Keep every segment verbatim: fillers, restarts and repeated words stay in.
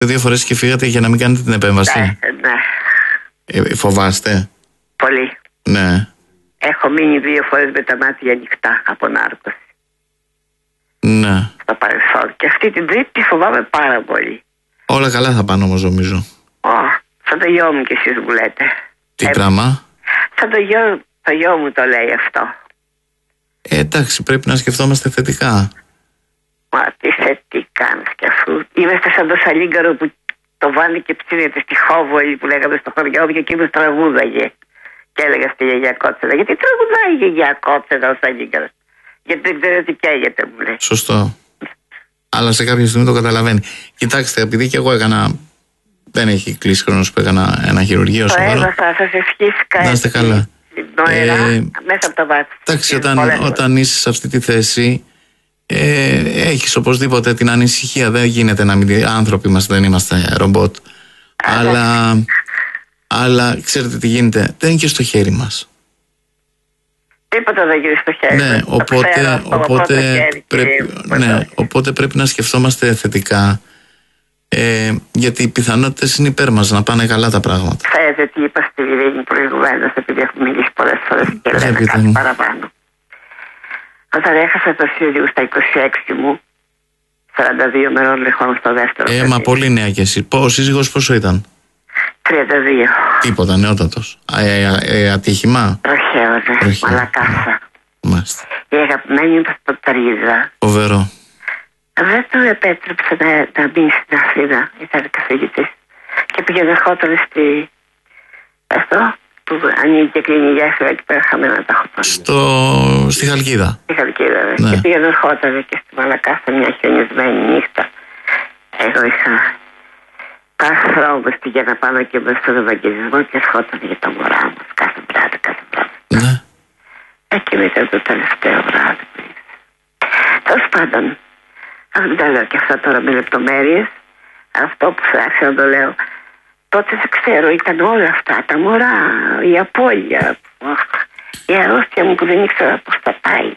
Δύο φορές και φύγατε για να μην κάνετε την επέμβαση. Ναι, ναι. Ε, φοβάστε? Πολύ. Ναι. Έχω μείνει δύο φορές με τα μάτια ανοιχτά από νάρκωση. Ναι. Στο παρελθόν. Και αυτή την τρίτη τη φοβάμαι πάρα πολύ. Όλα καλά θα πάνε όμως, νομίζω. Ω, σαν το γιο μου κι εσείς μου λέτε. Τι ε, πράγμα? Σαν το γιο, το γιο μου το λέει αυτό. Ε, εντάξει, πρέπει να σκεφτόμαστε θετικά. Μα τι θετικά να σκεφτούν. Είμαστε σαν το σαλίγκαρο που το βάνει και ψήνεται στη Χόβολη που λέγαμε στο χωριό μου και εκείνος τραγούδαγε. Και έλεγα στη γιαγιά Κότσεδα, γιατί τραγουδάει η γιαγιά Κότσεδα ο σαλίγκαρος? Γιατί δεν ξέρω τι καίγεται, μου λέει. Σωστό. Αλλά σε κάποια στιγμή το καταλαβαίνει. Κοιτάξτε, επειδή και εγώ έκανα. Δεν έχει κλείσει χρόνος που έκανα ένα χειρουργείο Το σοβαρό. έβασα, σας ευχήθηκα. Να είστε καλά. Νοερά, Ε, μέσα από τα βάθη. Εντάξει, όταν, όταν είσαι σε αυτή τη θέση, ε, έχεις οπωσδήποτε την ανησυχία. Δεν γίνεται να μην. Άνθρωποι είμαστε, δεν είμαστε ρομπότ. Αλλά, αλλά ξέρετε τι γίνεται. Δεν είναι και στο χέρι μας. Τίποτα δεν γίνει στο χέρι. Ναι, οπότε, οπότε, πρέπει, ναι, οπότε πρέπει να σκεφτόμαστε θετικά. Ε, γιατί οι πιθανότητες είναι υπέρ μας να πάνε καλά τα πράγματα. Ξέρετε τι είπα στη Βηρήνη προηγουμένως, επειδή έχουμε μιλήσει πολλές φορές και λέμε κάτι μου. παραπάνω. Όταν έχασα το σύζυγο στα είκοσι έξι μου, σαράντα δύο μερών λεχών στο δεύτερο. Ε, μα πολύ νέα κι εσύ. Ο σύζυγος πόσο ήταν? τριάντα δύο. Τίποτα, νεότατος. Α, ε, ε, ε, ατύχημα. Ροχαίωνε, μαλακάσα. Μάλιστα. Η αγαπημένη μου στο Τρίζα. Φοβερό. Δεν του επέτρεψε να, να μπει στην Αθήνα, ήταν καθηγητής. Και πήγε ερχόταν στη. Αυτό που ανοίγει και κλείνει η γέφυρα εκεί πέρα χαμένα τα έχω. Στο... Στη Χαλκίδα. Στη Χαλκίδα, ναι. Ναι. Και πήγε ερχόταν και στη Μαλακάσα μια χιονισμένη νύχτα. Εγώ είχα κάθε χρόνο πήγα να πάνω και μέσα στον Ευαγγελισμό και ερχόταν για τα μωρά μας κάθε βράδυ, κάθε βράδυ. Ναι. Εκείνο ήταν το τελευταίο βράδυ που ήρθε. Τέλος πάντων. Δεν τα λέω και αυτά τώρα με λεπτομέρειες. Αυτό που θα άρχισα να το λέω. Τότε δεν ξέρω, ήταν όλα αυτά. Τα μωρά, η απώλεια, η αρρώστια μου που δεν ήξερα πώς θα πάει.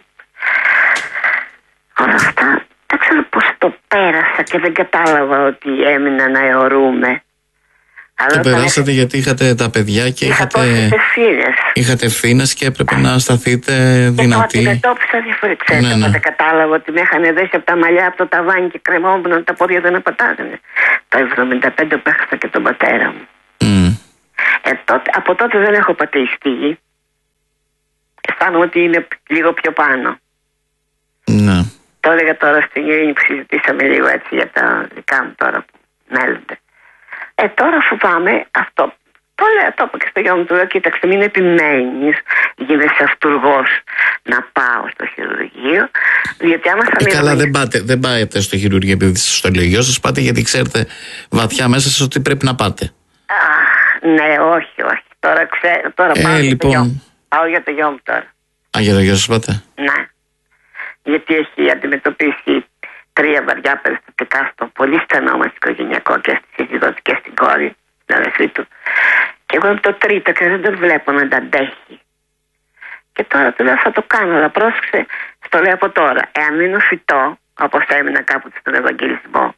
Όλα αυτά δεν ξέρω πώς το πέρασα και δεν κατάλαβα ότι έμεινα να αιωρούμε. Το περάσατε έχ... γιατί είχατε τα παιδιά και είχα είχατε ευθύνες. Είχατε ευθύνες και έπρεπε να σταθείτε δυνατοί. Και το αντιμετώπισα διαφορετικά. Ναι, ναι. Δεν κατάλαβα ότι με είχαν δέσει από τα μαλλιά από το ταβάνι και κρεμόμουν, τα πόδια δεν απατάγανε. Το εβδομήντα πέντε που έχασα και τον πατέρα μου. Mm. Ε, τότε, από τότε δεν έχω πατήσει στη γη. Αισθάνομαι ότι είναι λίγο πιο πάνω. Ναι. Το έλεγα τώρα στην Ειρήνη που συζητήσαμε λίγο έτσι για τα δικά μου τώρα που μέλλονται. Ε, τώρα φοβάμαι αυτό. Το λέω, το είπα και στο γιο μου, του λέω, κοίταξε, μην επιμένεις, γίνεσαι αυτουργός να πάω στο χειρουργείο, διότι άμα θα ε, μείνω... Καλά, δεν πάτε, δεν πάτε στο χειρουργείο επειδή σας το λέει ο γιος σας, πάτε γιατί ξέρετε βαθιά μέσα σας ότι πρέπει να πάτε. Α, ναι, όχι, όχι. Τώρα, ξέρω, τώρα ε, πάω, λοιπόν... για το γιο μου. πάω για το γιο μου τώρα. Α, για το γιο σας πάτε? Ναι. Γιατί έχει αντιμετωπίσει τρία βαριά περιστατικά στο πολύ στενό μας οικογενειακό και στη σύζυγό και στην κόρη, την αδερφή του. Και εγώ είμαι το τρίτο και δεν τον βλέπω να τα αντέχει. Και τώρα του λέω θα το κάνω, αλλά πρόσεξε, στο λέω από τώρα. Εάν μείνω φυτό, όπως έμεινα κάποτε στον Ευαγγελισμό,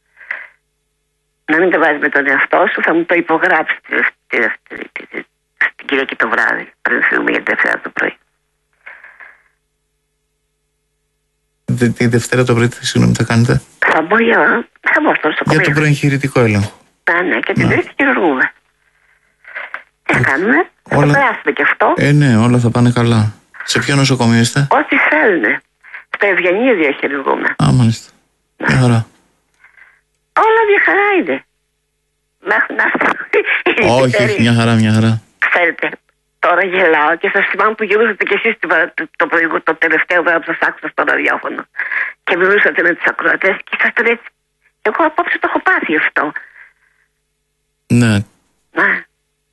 να μην το βάζεις με τον εαυτό σου, θα μου το υπογράψει την Κυριακή το βράδυ, πριν φύγουμε για τη Δευτέρα το πρωί. Τη Δευτέρα το πρωί, συγγνώμη, θα κάνετε? Θα μπω για, θα μπω στο νοσοκομείο. Για το προεγχειρητικό έλεγχο. Α, ναι, και την τρίτη χειρουργούμε. Τι θα κάνουμε, θα όλα... το περάσουμε και αυτό. Ε, ναι, όλα θα πάνε καλά. Σε ποιο νοσοκομείο είστε? Ό,τι θέλουνε. Στο Ευγενίδιο χειρουργούμε. Α, μάλιστα. Ναι. Μια χαρά. Όλα μια χαρά είναι. Μέχρι να έρθει. Όχι, όχι, μια χαρά, μια χαρά. Ξέρετε, τώρα γελάω και σας θυμάμαι που γελούσατε κι εσείς το, το, το, το τελευταίο βράδυ που σας άκουσα στο ραδιόφωνο. Και μιλούσατε με τους ακροατές και ήσασταν έτσι. Εγώ απόψε το έχω πάθει αυτό. Ναι. Ναι.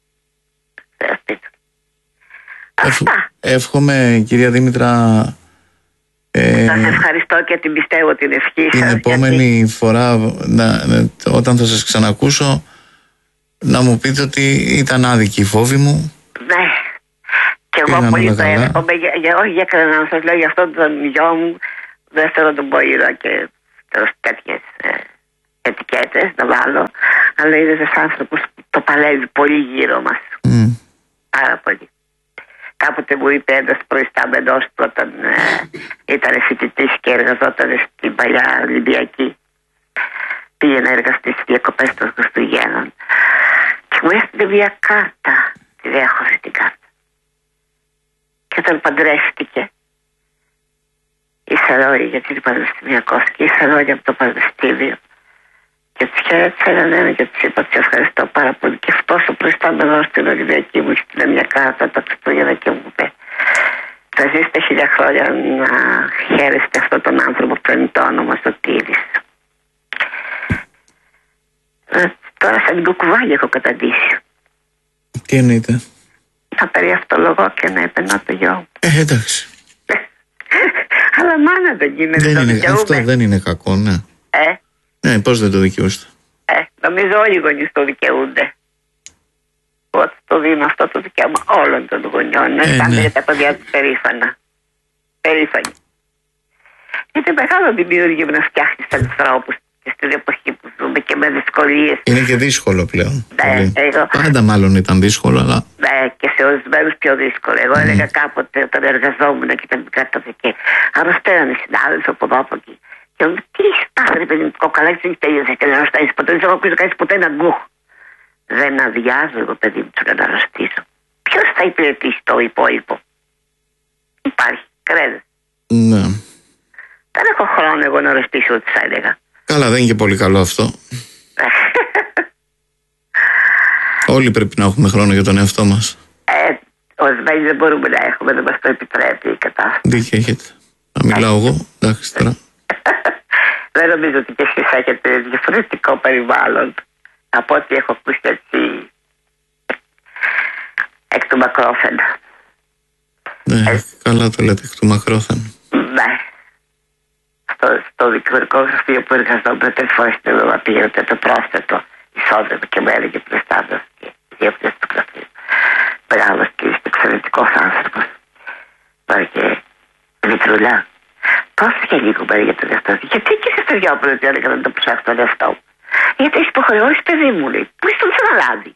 Ευχ, εύχομαι, κυρία Δήμητρα, ε, σας ευχαριστώ και την πιστεύω την ευχή την σας. Την επόμενη γιατί... φορά να, να, όταν θα σας ξανακούσω να μου πείτε ότι ήταν άδικη η φόβη μου. Ναι. Και εγώ πολύ το εύχομαι. Για, για, όχι για κανένα να σας λέω, για αυτόν τον γιο μου, δεύτερο τον Ποήρα και τέλος τέτοιες ε, ετικέτες να βάλω, αλλά είναι ένας άνθρωπος που το παλεύει πολύ γύρω μας. Mm. Πάρα πολύ. Κάποτε μου είπε ένας προϊστάμενος του όταν ε, ήταν φοιτητής και εργαζόταν στην παλιά Ολυμπιακή. Πήγε να εργαστεί στις διακοπές των Χριστουγέννων και μου έστειλε μια κάρτα, τη έχω την κάρτα. Και όταν παντρεύτηκε, ήσαν όλοι, γιατί είναι πανεπιστημιακός, και ήσαν όλοι από το πανεπιστήμιο. Και τους χαίρετησα έναν ένα και τους είπα ότι ευχαριστώ πάρα πολύ. Και αυτός ο προϊστάμενος στην Ολυμπιακή μου στείλε μια κάρτα τα Χριστούγεννα και μου είπε: θα ζήσετε χίλια χρόνια να χαίρεστε αυτόν τον άνθρωπο που είναι το όνομα Σωτήρης. Ε, τώρα σαν την κουκουβάγια έχω καταντήσει. Τι εννοείται? Θα περιευτολογώ και να επενώ το γιο μου. Ε, εντάξει. Αλλά μάνα δεν γίνεται. Δεν είναι, αυτό δεν είναι κακό, ναι. Ε. Ναι, πώς δεν το δικαιούστε? Ε, νομίζω όλοι οι γονείς το δικαιούνται. Ότι το δίνω αυτό το δικαίωμα όλων των γονιών. Να αισθάνονται ναι. για τα παιδιά τους περήφανα. Περήφανοι. Είναι μεγάλο δημιούργιο να φτιάχνεις ανθρώπους και στην εποχή που ζούμε και με δυσκολίες. Είναι και δύσκολο πλέον. Ναι, εγώ... Πάντα μάλλον ήταν δύσκολο, αλλά. Ναι, και σε ορισμένους πιο δύσκολο. Εγώ mm. έλεγα κάποτε όταν εργαζόμουν και ήταν κάτω και αρρωσταίνανε οι συνάδελφοι από εδώ από εκεί. Και μου τι σπάθανε παιδί μου, το καλά και τελείωσε και δεν αρρωσταίνεις ποτέ, δεν έχω ακούσει να κάνεις ποτέ ένα γκουχ. Δεν αδειάζω εγώ παιδί μου να αρρωστήσω. Ποιος θα υπηρετήσει το υπόλοιπο? Υπάρχει, κρέδες. Ναι. Δεν έχω χρόνο εγώ να αρρωστήσω ό,τι θα έλεγα. Καλά, δεν είναι και πολύ καλό αυτό. Όλοι πρέπει να έχουμε χρόνο για τον εαυτό μας. Ε, ορισμένοι δεν μπορούμε να έχουμε, δεν μας το επιτρέπει η κατάσταση. Δίκαια έχετε. Να μιλάω εγώ, εντάξει τώρα. Δεν νομίζω ότι και εσείς έχετε διαφορετικό περιβάλλον από ό,τι έχω ακούσει έτσι εκ του μακρόθεν. Ναι, ε, καλά το λέτε, εκ του μακρόθεν. Ναι. Στο, στο δικηγορικό γραφείο που εργαζόμουν τρεις φορές την εβδομάδα πήγαινε το πρόσθετο εισόδημα και μου έλεγε πλειστάδος και διεύθυνση του γραφείου. Μεγάλος και εξαιρετικός άνθρωπος. Τώρα και Μητρούλα, πώς και λίγο μπαίνει για τον εαυτό. Γιατί και σε Στεριόπουλο ότι έλεγα να το ψάχνω τον εαυτό μου? Γιατί έχει υποχρεώσει, παιδί μου, λέει. Πού είσαι τον αναλάβει?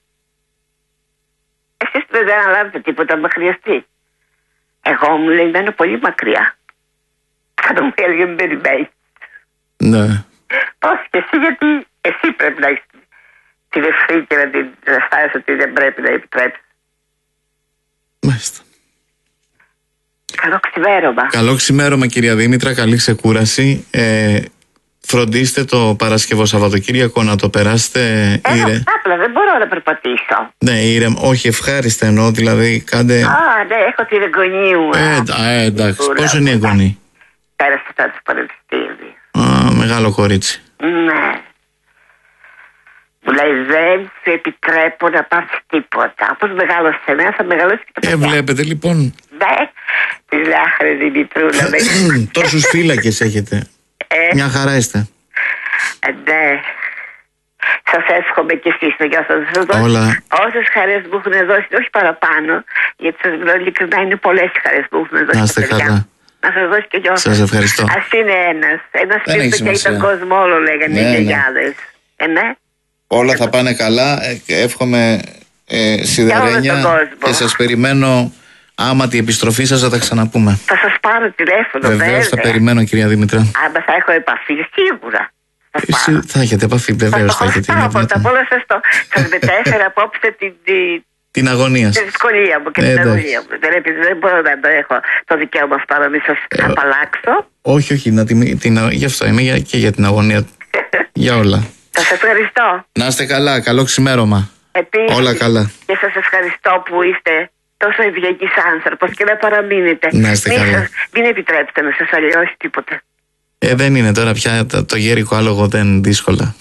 Εσείς δεν αναλάβετε τίποτα, αν χρειαστεί. Εγώ μου λέει, μένω πολύ μακριά. Θα μου έλεγε, μην περιμένει. Ναι. Πώς και εσύ, γιατί εσύ πρέπει να έχεις την ευθύνη και να την αισθάνεσαι ότι δεν πρέπει να επιτρέψει. Μάλιστα. Καλό ξημέρωμα. Καλό ξημέρωμα, κυρία Δήμητρα. Καλή ξεκούραση. Ε, φροντίστε το Παρασκευό Σαββατοκύριακο να το περάσετε ήρε. Απλά δεν μπορώ να περπατήσω. Ναι, ήρε. Όχι, ευχάριστα εννοώ. Δηλαδή, κάντε. Α, ναι, έχω την εγγονή μου. Ε, ε, εντάξει. Πόσο είναι η εγγονή? Πέρασε τώρα το πανεπιστήμιο. Α, μεγάλο κορίτσι. Ναι. Μου λέει, δεν σου επιτρέπω να πας τίποτα. Όπως μεγάλωσε εμένα, θα μεγαλώσει και το Ε, παιδιά. βλέπετε λοιπόν. Ναι, τη λάχρη Δημητρούλα. Τόσους φύλακες έχετε. Ε, Μια χαρά είστε. ε, ναι. Σας εύχομαι και εσείς το γιο σας. Όλα. Όσες χαρές μου έχουν δώσει, όχι παραπάνω, γιατί σας μιλώ ειλικρινά, είναι πολλές οι χαρές που έχουν δώσει. Να είστε καλά. Να σας δώσει και γιο σας. Σας ευχαριστώ. Ας είναι ένας. Ένας Δεν έχει πήρε και σημασία. τον κόσμο όλο, λέγανε Ναι, οι ναι. γιαγιάδες. Ε, ναι. Όλα θα πάνε καλά. Ε, και εύχομαι ε, Για όλο τον σιδερένια κόσμο. και σας περιμένω. Άμα την επιστροφή σας θα τα ξαναπούμε. Θα σας πάρω τηλέφωνο, βέβαια. Βεβαίως θα περιμένω, κυρία Δήμητρα. Άμα θα έχω επαφή, σίγουρα. Θα σας πάρω. Εσύ θα έχετε επαφή, βεβαίως θα έχετε. Θα πρώτα απ' όλα σας το. Σας μετέφερα απόψε την, την, Την αγωνία τη σας. δυσκολία μου και Ε, την εντάξει. αγωνία μου. Δεν, επειδή δεν μπορώ να το έχω το δικαίωμα αυτό να μην σας Ε, απαλλάξω. Όχι, όχι, να την, την, γι' αυτό είμαι για, και για την αγωνία. Για όλα. Σας ευχαριστώ. Να είστε καλά, καλό ξημέρωμα. Επίσης, Όλα καλά. και σας ευχαριστώ που είστε τόσο ευγενής άνθρωπος και να παραμείνετε. Να είστε μην, καλά. σας, μην επιτρέπετε να σας αλλοιώσει τίποτε. Ε, δεν είναι τώρα πια το, το γέρικο άλογο, δεν δύσκολα.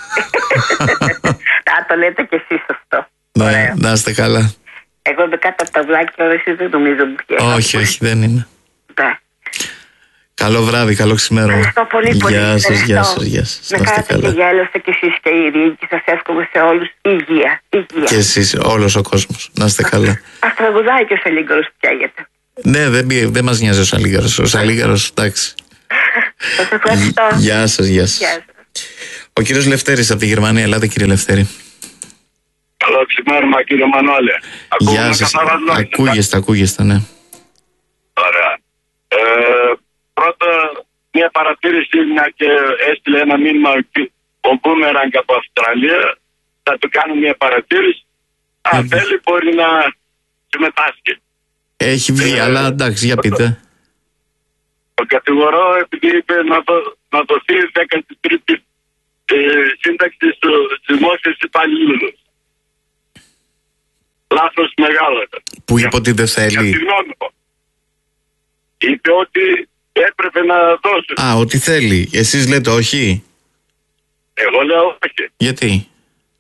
Α, το λέτε και εσείς αυτό. Ναι, Ωραίο. να είστε καλά. Εγώ είμαι κάτω από τα βλάκια, αλλά εσείς δεν νομίζω μου πιέζετε. Όχι, όχι, δεν είναι. Ναι. Καλό βράδυ, καλό ξημέρωμα. Ευχαριστώ πολύ, πολύ. Γεια σας, Ευχαριστώ. γεια σας, γεια σας. Με Να είστε κάνετε και καλά. γέλασετε και εσείς και οι ίδιοι και σας εύχομαι σε όλους υγεία. υγεία. Και εσείς, όλος ο κόσμος. Να είστε καλά. Ας τραγουδάει και ο Σαλίγκορος που πιάγεται. Ναι, δεν, πι- δεν μας νοιάζει ο Σαλίγαρος. Ο Σαλίγαρος, εντάξει. Σας ευχαριστώ. Γεια σας, γεια σας. Γεια σας. Ο κύριος Λευτέρης από τη Γερμανία. Ελάτε κύριε Λευτέρη. Καλό ξημέρωμα κύριε Μανώλη. Γεια σας. Ακούγεστε, ακούγεστε, ναι. Ωραία. Ε, πρώτα μια παρατήρηση, μια και έστειλε ένα μήνυμα ο Μπούμεραγκ από Αυστραλία. Θα του κάνω μια παρατήρηση. Αν ε, θέλει μπορεί να συμμετάσχει. Έχει βγει, ε, αλλά εντάξει, για πείτε. Το κατηγορώ επειδή είπε να, δω, να δοθεί η δέκατη τρίτη ε, σύνταξη στους δημόσιους υπαλλήλους. Λάθος μεγάλο ήταν. Που είπε ότι δεν θέλει. Είπε ότι έπρεπε να δώσει. Α, ότι θέλει. Εσείς λέτε όχι. Εγώ λέω όχι. Γιατί?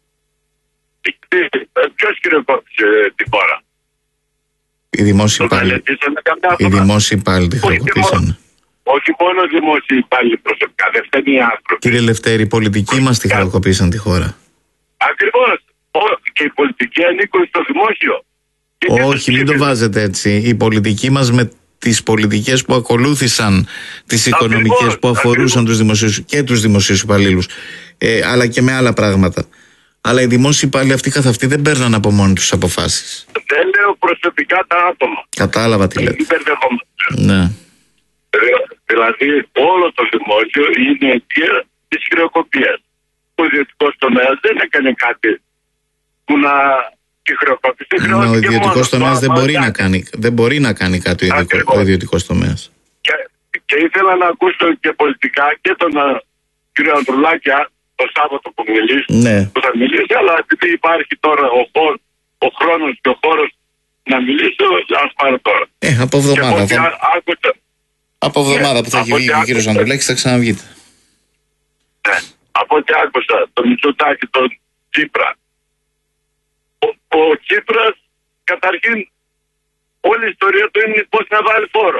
Ποιος κυριοκόπησε την χώρα? Οι δημόσιοι υπάλληλοι. Οι δημόσιοι υπάλληλοι τη χρεοκοπήσαν. Όχι μόνο οι δημόσιοι υπάλληλοι προσωπικά, δεν φταίνει οι άνθρωποι. Κύριε Λευτέρη, οι πολιτικοί μας τη χρεοκοπήσαν τη χώρα. Ακριβώς. Και οι πολιτικοί ανήκουν στο δημόσιο. Όχι, μην το βάζετε έτσι. Οι πολιτικοί μας με τις πολιτικές που ακολούθησαν, τις οικονομικές που αφορούσαν τους δημοσίους και τους δημοσίους υπαλλήλους, ε, αλλά και με άλλα πράγματα. Αλλά οι δημόσιοι υπάλληλοι αυτοί καθ' αυτοί δεν παίρναν από μόνοι τους αποφάσεις. Δεν λέω προσωπικά τα άτομα. Κατάλαβα τι λέτε. Ναι. Δηλαδή όλο το δημόσιο είναι αιτία της χρεοκοπίας. Ο ιδιωτικός τομέας δεν έκανε κάτι που να τη χρεοκοπήσει. Ο ιδιωτικός τομέας δεν μπορεί να κάνει, δεν μπορεί να κάνει κάτι ο ιδιωτικός τομέας. Και, και ήθελα να ακούσω και πολιτικά και τον κύριο Ανδρουλάκη το Σάββατο που, μιλήσει, ναι. που θα μιλήσει, αλλά επειδή υπάρχει τώρα ο, χώρος, ο χρόνος και ο χώρος να μιλήσω, ας πάρω τώρα. Ε, από εβδομάδα. Θα... Άκουσα... Από εβδομάδα που θα έχει βγει ο κύριος Ανδρουλάκης θα ξαναβγείτε. Ναι. Από ό,τι άκουσα τον Μητσοτάκη, τον Τσίπρα. Ο, ο Τσίπρας καταρχήν όλη η ιστορία του είναι πώς να βάλει φόρο.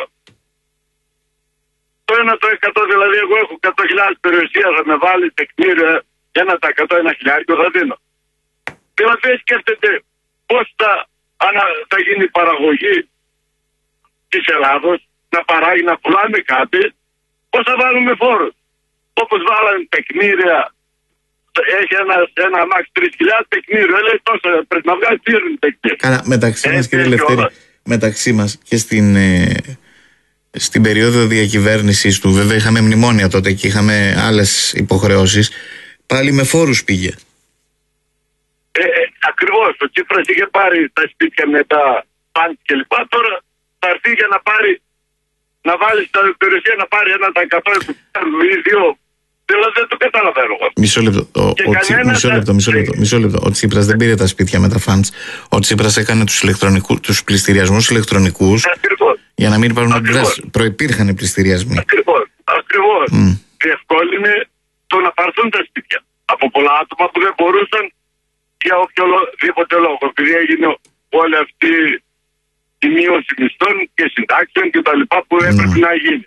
Το ένα το εκατό, δηλαδή εγώ έχω εκατό χιλιάδες περιουσία, θα με βάλει τεκμήριο ένα τοις εκατό, ένα χιλιάρικο θα δίνω. Δηλαδή σκέφτεται πώς θα, ανα, θα γίνει η παραγωγή της Ελλάδος, να παράγει, να πουλάμε κάτι, πώς θα βάλουμε φόρους. Όπως βάλανε τεκμήρια, έχει ένα, ένα αμάξι τρεις χιλιάδες τεκμήριο, λέει τόσο πρέπει να βγάλει τύρουν τεκμήριο. Καλά, μεταξύ μας κύριε Λευτέρη, μεταξύ μας και στην... Ε... Στην περίοδο διακυβέρνησης του, βέβαια είχαμε μνημόνια τότε και είχαμε άλλες υποχρεώσεις, πάλι με φόρους πήγε. Ε, ε, ακριβώς, ο Τσίπρας είχε πάρει τα σπίτια με τα παντ και λοιπά, τώρα θα έρθει για να πάρει, να βάλει στα περιουσία να πάρει ένα τα εκατό ή δύο. Δηλαδή δεν το καταλαβαίνω. Μισό λεπτό, ο, ο Τσι, μισό λεπτό, μισό λεπτό, μισό λεπτό. Ο Τσίπρας δεν πήρε τα σπίτια με τα φαντς. Ο Τσίπρας έκανε τους, τους πληστηριασμούς ηλεκτρονικούς. Ακριβώς. Για να μην υπάρχουν αντιδράσεις. Προϋπήρχαν οι πληστηριασμοί. Ακριβώς. Ακριβώς. Mm. Διευκόλυνε το να πάρθουν τα σπίτια από πολλά άτομα που δεν μπορούσαν για οποιοδήποτε λόγο. Επειδή έγινε όλη αυτή η μείωση μισθών και συντάξεων και τα λοιπά που έπρεπε mm. να γίνει.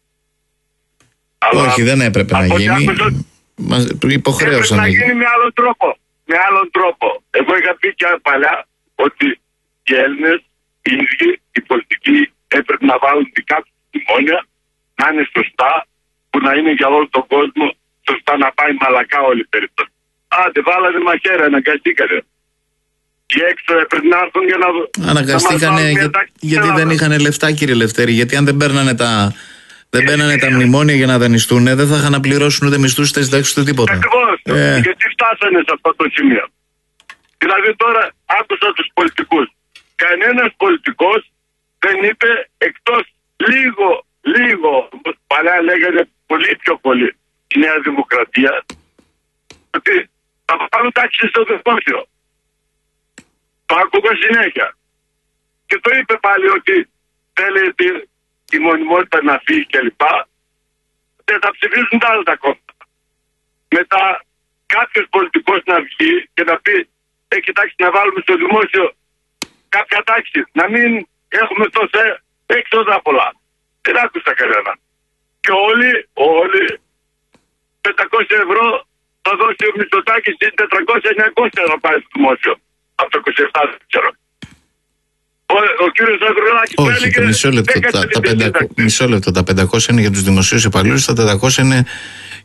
Όχι, αλλά δεν έπρεπε να γίνει. Άκουσα, μας υποχρέωσαν. Έπρεπε να γίνει με άλλον τρόπο. Με άλλον τρόπο. Εγώ είχα πει και παλιά ότι οι Έλληνες, οι ίδιοι, οι πολιτικοί έπρεπε να βάλουν δικά τους μνημόνια, να είναι σωστά, που να είναι για όλο τον κόσμο, σωστά να πάει μαλακά όλη η περίπτωση. Άντε, βάλανε μαχαίρα, αναγκαστήκανε. Και έξω έπρεπε να έρθουν για να. Αναγκαστήκανε να για, γιατί δεν είχαν λεφτά, κύριε Λευτέρη. Γιατί αν δεν παίρνανε τα. Δεν μπαίνανε τα μνημόνια για να δανειστούν, δεν θα είχαν να πληρώσουν ούτε μισθούς, ούτε συντάξεις, ούτε τίποτα. Ακριβώς. Ε. Γιατί φτάσανε σε αυτό το σημείο. Δηλαδή τώρα άκουσα τους πολιτικούς. Κανένας πολιτικός δεν είπε εκτός λίγο, λίγο, παλιά λέγανε πολύ πιο πολύ η Νέα Δημοκρατία, ότι θα πάρουν τάξη στο δημόσιο. Το άκουγα συνέχεια. Και το είπε πάλι ότι θέλει η μονιμότητα να φύγει κλπ. Δεν θα ψηφίσουν τα άλλα τα κόμματα. Μετά κάποιος πολιτικός να βγει και να πει ε, κοιτάξτε να βάλουμε στο δημόσιο κάποια τάξη. Να μην έχουμε τόσα έξοδα πολλά. Δεν άκουσα κανένα. Και όλοι, όλοι πεντακόσια ευρώ θα δώσει ο Μητσοτάκης ή τετρακόσια εννιακόσια να πάει στο δημόσιο. Από το είκοσι επτά δεν ξέρω. Ο, ο κύριος Ανδρουλάκης όχι, έλεγε, μισό λεπτό, τα, τα, πεντακόσια, μισό λεπτό, τα πεντακόσια είναι για τους δημοσίους υπαλλήλους, τα τετρακόσια είναι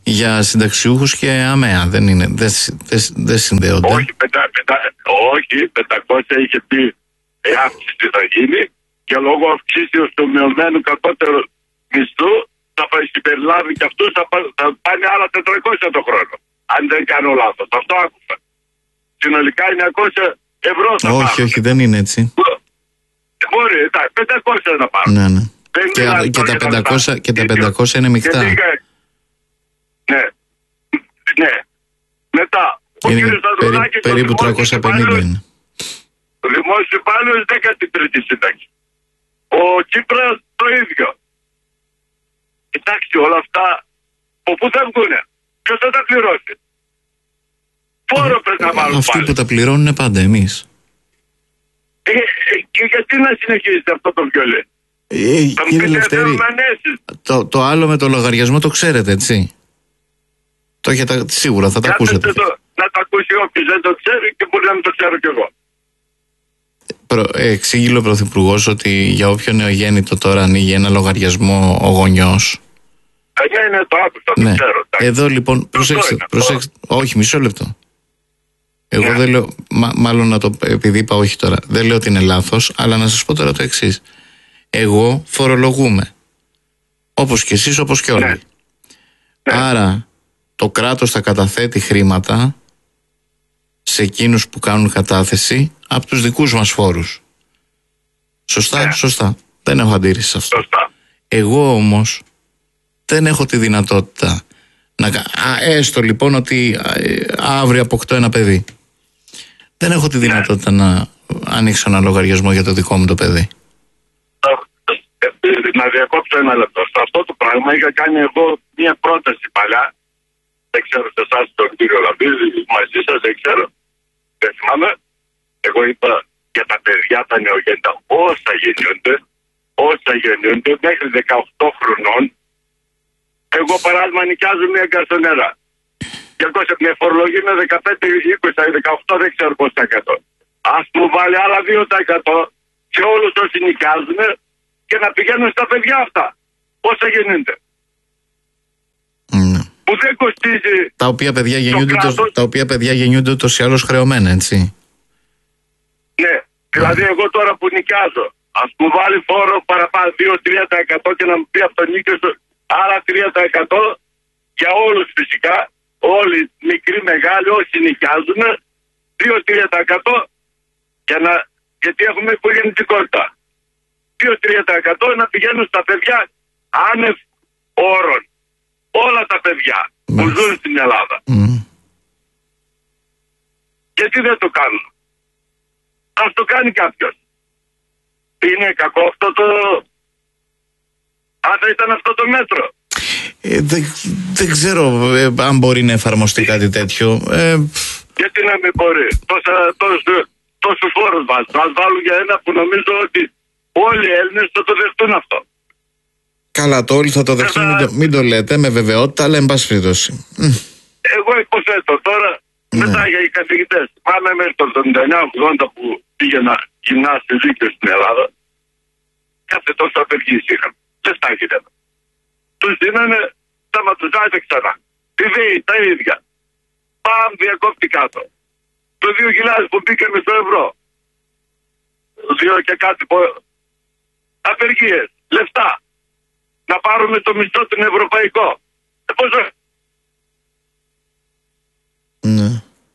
για συνταξιούχους και ΑΜΕΑ. Δεν είναι, δεν, δεν, δεν συνδέονται. Όχι, πετα, πετα, όχι, πεντακόσια είχε πει η αύξηση θα γίνει και λόγω αυξήσεως του μειωμένου κατώτερου μισθού θα συμπεριλάβει και αυτούς, θα, θα πάνε άλλα τετρακόσια το χρόνο. Αν δεν κάνω λάθος. Αυτό άκουσα. Συνολικά εννιακόσια ευρώ θα όχι, πάρουν. όχι, δεν είναι έτσι. Μπορεί, εντάξει, πεντακόσια να πάρουν. Ναι, ναι. Και, και, τα πεντακόσια, και τα πεντακόσια είναι μεικτά. Ναι, ναι. Μετά, ο είναι κύριος Ανδρουλάκης, περί, περίπου τριακόσια πενήντα είναι. Ο δημόσιος υπάλληλος δέκατη τρίτη σύνταξη. Ο Τσίπρας το ίδιο. Κοιτάξτε, όλα αυτά από πού θα βγουνε? Ποιος θα τα πληρώσει? Φόρο πρέπει να βάλουν. Αυτοί πάλι. που τα πληρώνουν είναι πάντα εμείς. Ε, ε, και γιατί να συνεχίζετε αυτό το βιολί? Ε, Θα μου κύριε πείτε Λευτέρη, το, το άλλο με το λογαριασμό το ξέρετε, έτσι? Το έχετε, σίγουρα θα τα ακούσετε. Το, να το ακούσει όποιος δεν το ξέρει και μπορεί να μην το ξέρω κι εγώ. Προ, ε, εξήγηλε ο Πρωθυπουργός ότι για όποιο νεογέννητο τώρα ανοίγει ένα λογαριασμό ο γονιός. Ε, ναι, ναι, το άκουσα, το Ναι. ξέρω. Εντάξει. Εδώ λοιπόν, προσέξτε, είναι, προσέξτε όχι, μισό λεπτό. Εγώ Ναι. δεν λέω, μα, μάλλον να το, επειδή είπα όχι τώρα, δεν λέω ότι είναι λάθος, αλλά να σας πω τώρα το εξής. Εγώ φορολογούμαι. Όπως και εσείς, όπως και όλοι. Ναι. Άρα, το κράτος θα καταθέτει χρήματα σε εκείνους που κάνουν κατάθεση από τους δικούς μας φόρους. Σωστά, Ναι. σωστά. Δεν έχω αντίρρηση σε αυτό. Σωστά. Εγώ όμως δεν έχω τη δυνατότητα να κα- α, έστω λοιπόν ότι α, ε, αύριο αποκτώ ένα παιδί. Δεν έχω τη δυνατότητα να ανοίξω ένα λογαριασμό για το δικό μου το παιδί. Ε, να διακόψω ένα λεπτό. Σε αυτό το πράγμα είχα κάνει εγώ μια πρόταση παλιά. Δεν ξέρω σε εσάς τον κύριο Λαμπίδη, μαζί σας δεν ξέρω. Δεν θυμάμαι. Εγώ είπα για τα παιδιά τα νεογέννητα όσα γεννιούνται, όσα γεννιούνται μέχρι δεκαοκτώ χρονών. Εγώ παράδειγμα νοικιάζω μια γκαρσονέρα. Με φορολογή με δεκαπέντε, είκοσι, δεκαοκτώ, δεν ξέρω πώς τα εκατό. Ας μου βάλει άλλα δύο τοις εκατό σε όλους όσοι νοικιάζουν και να πηγαίνουν στα παιδιά αυτά. Όσα γεννούνται. Ναι. Που δεν κοστίζει. Τα οποία παιδιά γεννιούνται, το, κράτος. τα οποία παιδιά γεννιούνται ούτως ή άλλως χρεωμένα, έτσι. Ναι, δηλαδή εγώ τώρα που νοικιάζω, ας μου βάλει φόρο παραπάνω δύο με τρία τοις εκατό και να μου πει από το νίκιο σου άλλα τρία τοις εκατό για όλους φυσικά, όλοι μικροί, μεγάλοι, όσοι νοικιάζουν, δύο με τρία τοις εκατό για να, γιατί έχουμε υπογεννητικότητα. δύο με τρία τοις εκατό να πηγαίνουν στα παιδιά άνευ όρων. Όλα τα παιδιά που Μάλιστα. ζουν στην Ελλάδα. Mm. Γιατί δεν το κάνουν? Ας το κάνει κάποιος. Είναι κακό αυτό το... Αν θα ήταν αυτό το μέτρο. Ε, δεν, δεν ξέρω ε, αν μπορεί να εφαρμοστεί κάτι τέτοιο. Ε, Γιατί να μην μπορεί? Τόσα, τόσους, τόσους φόρους βάζουν. Ας βάλουν για ένα που νομίζω ότι όλοι οι Έλληνες θα το δεχτούν αυτό. καλά, το όλοι θα το δεχτούν, μην το, μην το λέτε με βεβαιότητα, αλλά εν πάση περιπτώσει. Εγώ υποθέτω τώρα, Ναι. μετά για οι καθηγητές. Πάμε μέχρι το εβδομήντα εννιά ογδόντα που πήγαινα γυμνάσιο δίκαιο στην Ελλάδα. Κάθε τόσο απεργίες είχαν. Δεν στα έγιναν. Τους δίνανε τα ματουζάδια ξανά. Τη ΔΕΗ τα ίδια. Παμ, διακόπτη κάτω. Το δύο χιλιάδες που μπήκαμε στο ευρώ. Δύο και κάτι που... Απεργίες, λεφτά. Να πάρουμε το μισθό τον ευρωπαϊκό. Ε, πώς... Ναι.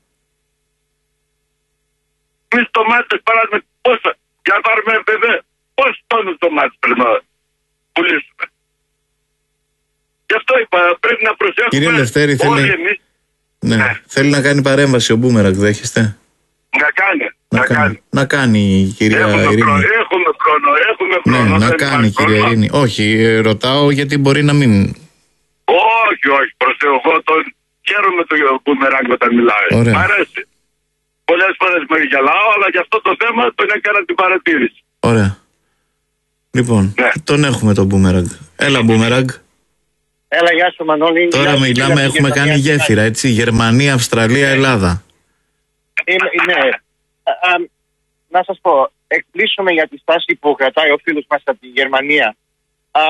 Εμείς τομάτες παράδειγμα πόσα, για να πάρουμε βέβαια, πόσους τόνους τομάτες πρέπει να πουλήσουμε. Γι' αυτό είπα, πρέπει να προσέχουμε. Κύριε Λευτέρη, θέλει... όλοι εμείς. Ναι. Ναι. Θέλει να κάνει παρέμβαση ο Μπούμεραγκ, δέχεστε? Να κάνει, Να, να, κάνει. κάνει. Να κάνει η κυρία Έχουμε Ειρήνη. χρόνο, έχουμε χρόνο, έχουμε Ναι, χρόνο. να δεν κάνει υπάρχει κυρία πρόβλημα. Ειρήνη. Όχι, ε, ρωτάω γιατί μπορεί να μην. Όχι, όχι, προς Θεό, εγώ τον χαίρομαι το Μπούμεραγκ όταν μιλάει. Ωραία. Μ' αρέσει. Πολλές φορές με γελάω, αλλά για αυτό το θέμα τον έκανα την παρατήρηση. Ωραία. Λοιπόν, Ναι. τον έχουμε τον Μπούμεραγκ. Έλα Μπούμεραγκ. Έλα, γεια σου Μανώλη. Τώρα Γεια σου, μιλάμε, φίλε, έχουμε και κάνει καμιά γέφυρα, έτσι. Γερμανία, Αυστραλία, Ελλάδα. Είμαι, ναι. Α, α, να σας πω, εκπλήσουμε για τη στάση που κρατάει ο φίλος μας από τη Γερμανία. Α,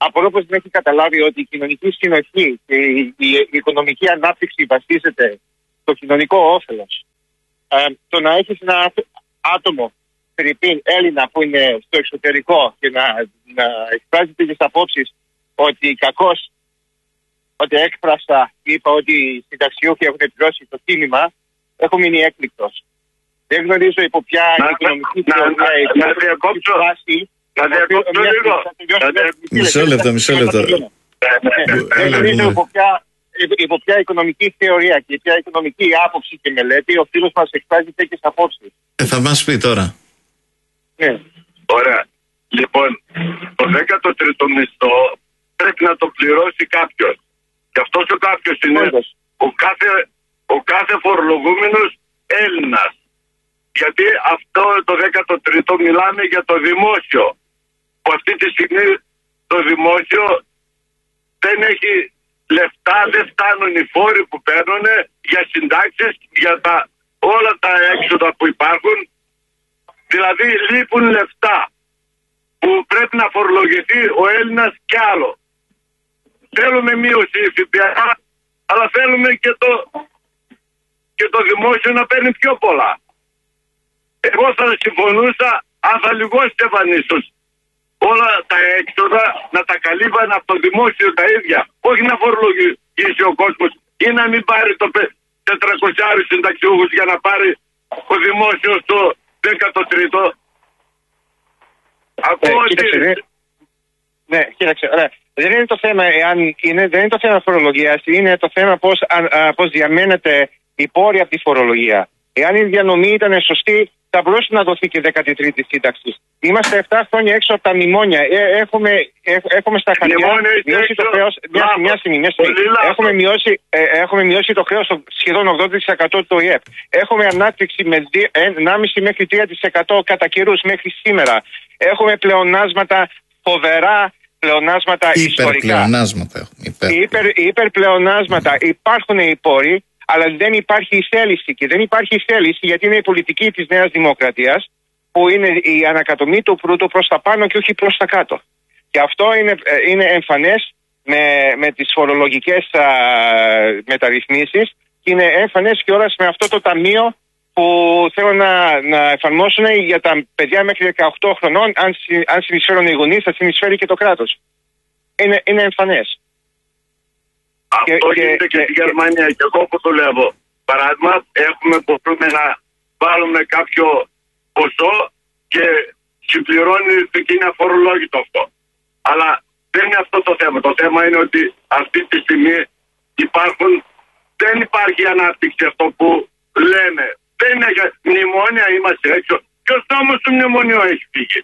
απορώ πως δεν έχει καταλάβει ότι η κοινωνική συνοχή και η, η, η οικονομική ανάπτυξη βασίζεται στο κοινωνικό όφελος. Ε, το να έχεις ένα άτομο, Φιρυπίν, Έλληνα που είναι στο εξωτερικό και να, να εκφράζεται τις απόψεις ότι κακώς, ότι έκφρασα, είπα ότι οι συνταξιούχοι έχουν πληρώσει το τίμημα, έχω μείνει έκπληκτος. Δεν γνωρίζω υπό ποια να, οικονομική να, θεωρία να, να διακόψω, να διακόψω λίγο. Μισό λεπτό, μισό λεπτό. Δεν γνωρίζω υπό ποια, υπό ποια οικονομική θεωρία και ποια οικονομική άποψη και μελέτη ο φίλος μας εκφράζει τέτοιες απόψεις. Ε, θα μας πει τώρα. Ναι. Ωραία. Λοιπόν, το δέκατο τρίτο μισθό πρέπει να το πληρώσει κάποιος. Και αυτός ο κάποιος είναι ο κάθε, ο κάθε φορολογούμενος Έλληνας. Γιατί αυτό το δέκατο τρίτο μιλάμε για το δημόσιο. Που αυτή τη στιγμή το δημόσιο δεν έχει λεφτά, δεν φτάνουν οι φόροι που παίρνουν για συντάξεις, για τα, όλα τα έξοδα που υπάρχουν. Δηλαδή λείπουν λεφτά που πρέπει να φορολογηθεί ο Έλληνας κι άλλο. Θέλουμε μείωση ΦΠΑ, αλλά θέλουμε και το, και το δημόσιο να παίρνει πιο πολλά. Εγώ θα συμφωνούσα αν θα λιγόστευαν ίσως όλα τα έξοδα να τα καλύβαν από το δημόσιο τα ίδια. Όχι να φορολογήσει ο κόσμος ή να μην πάρει το τετρακόσιους συνταξιούχους για να πάρει ο δημόσιος το δέκατο τρίτο. Ακούω ε, ότι... Κοίταξε, ναι, κοίταξε, ωραία. Δεν είναι το θέμα εάν είναι, δεν είναι το θέμα φορολογίας, είναι το θέμα πώς, α, πώς διαμένεται η πόρη από τη φορολογία. Εάν η διανομή ήταν σωστή, θα μπορούσε να δοθεί και δέκατη τρίτη σύνταξη. Είμαστε επτά χρόνια έξω από τα μνημόνια. Ε, έχουμε, ε, έχουμε στα χαρτιά μειώσει το χρέος. Μια, μια στιγμή, μια στιγμή. Έχουμε μειώσει, ε, έχουμε μειώσει το χρέος σχεδόν ογδόντα τοις εκατό του ΟΗΕ. Έχουμε ανάπτυξη με ενάμιση μέχρι τρία τοις εκατό κατά καιρούς μέχρι σήμερα. Έχουμε πλεονάσματα φοβερά. Πλεονάσματα ιστορικά. Υπερ, υπερ, υπερπλεονάσματα. Υπάρχουν οι πόροι, αλλά δεν υπάρχει η θέληση. Και δεν υπάρχει η θέληση γιατί είναι η πολιτική της Νέας Δημοκρατίας, που είναι η ανακατομή του πλούτου προς τα πάνω και όχι προς τα κάτω. Και αυτό είναι, είναι εμφανές με, με τις φορολογικές α, μεταρρυθμίσεις και είναι εμφανές και ώρας με αυτό το ταμείο που θέλουν να, να εφαρμόσουν για τα παιδιά μέχρι δεκαοκτώ χρονών. Αν, αν συνεισφέρουν οι γονείς, θα συνεισφέρει και το κράτος. Είναι, είναι εμφανές. Αυτό και, γίνεται και, και στη Γερμανία. Και εγώ που δουλεύω, παράδειγμα, έχουμε μπορούμε να βάλουμε κάποιο ποσό και συμπληρώνει και είναι αφορολόγητο αυτό. Αλλά δεν είναι αυτό το θέμα. Το θέμα είναι ότι αυτή τη στιγμή υπάρχουν, δεν υπάρχει ανάπτυξη αυτό που λέμε. Δεν είναι για μνημόνια, είμαστε έξω. Ποιος νόμος του μνημονίου έχει φύγει?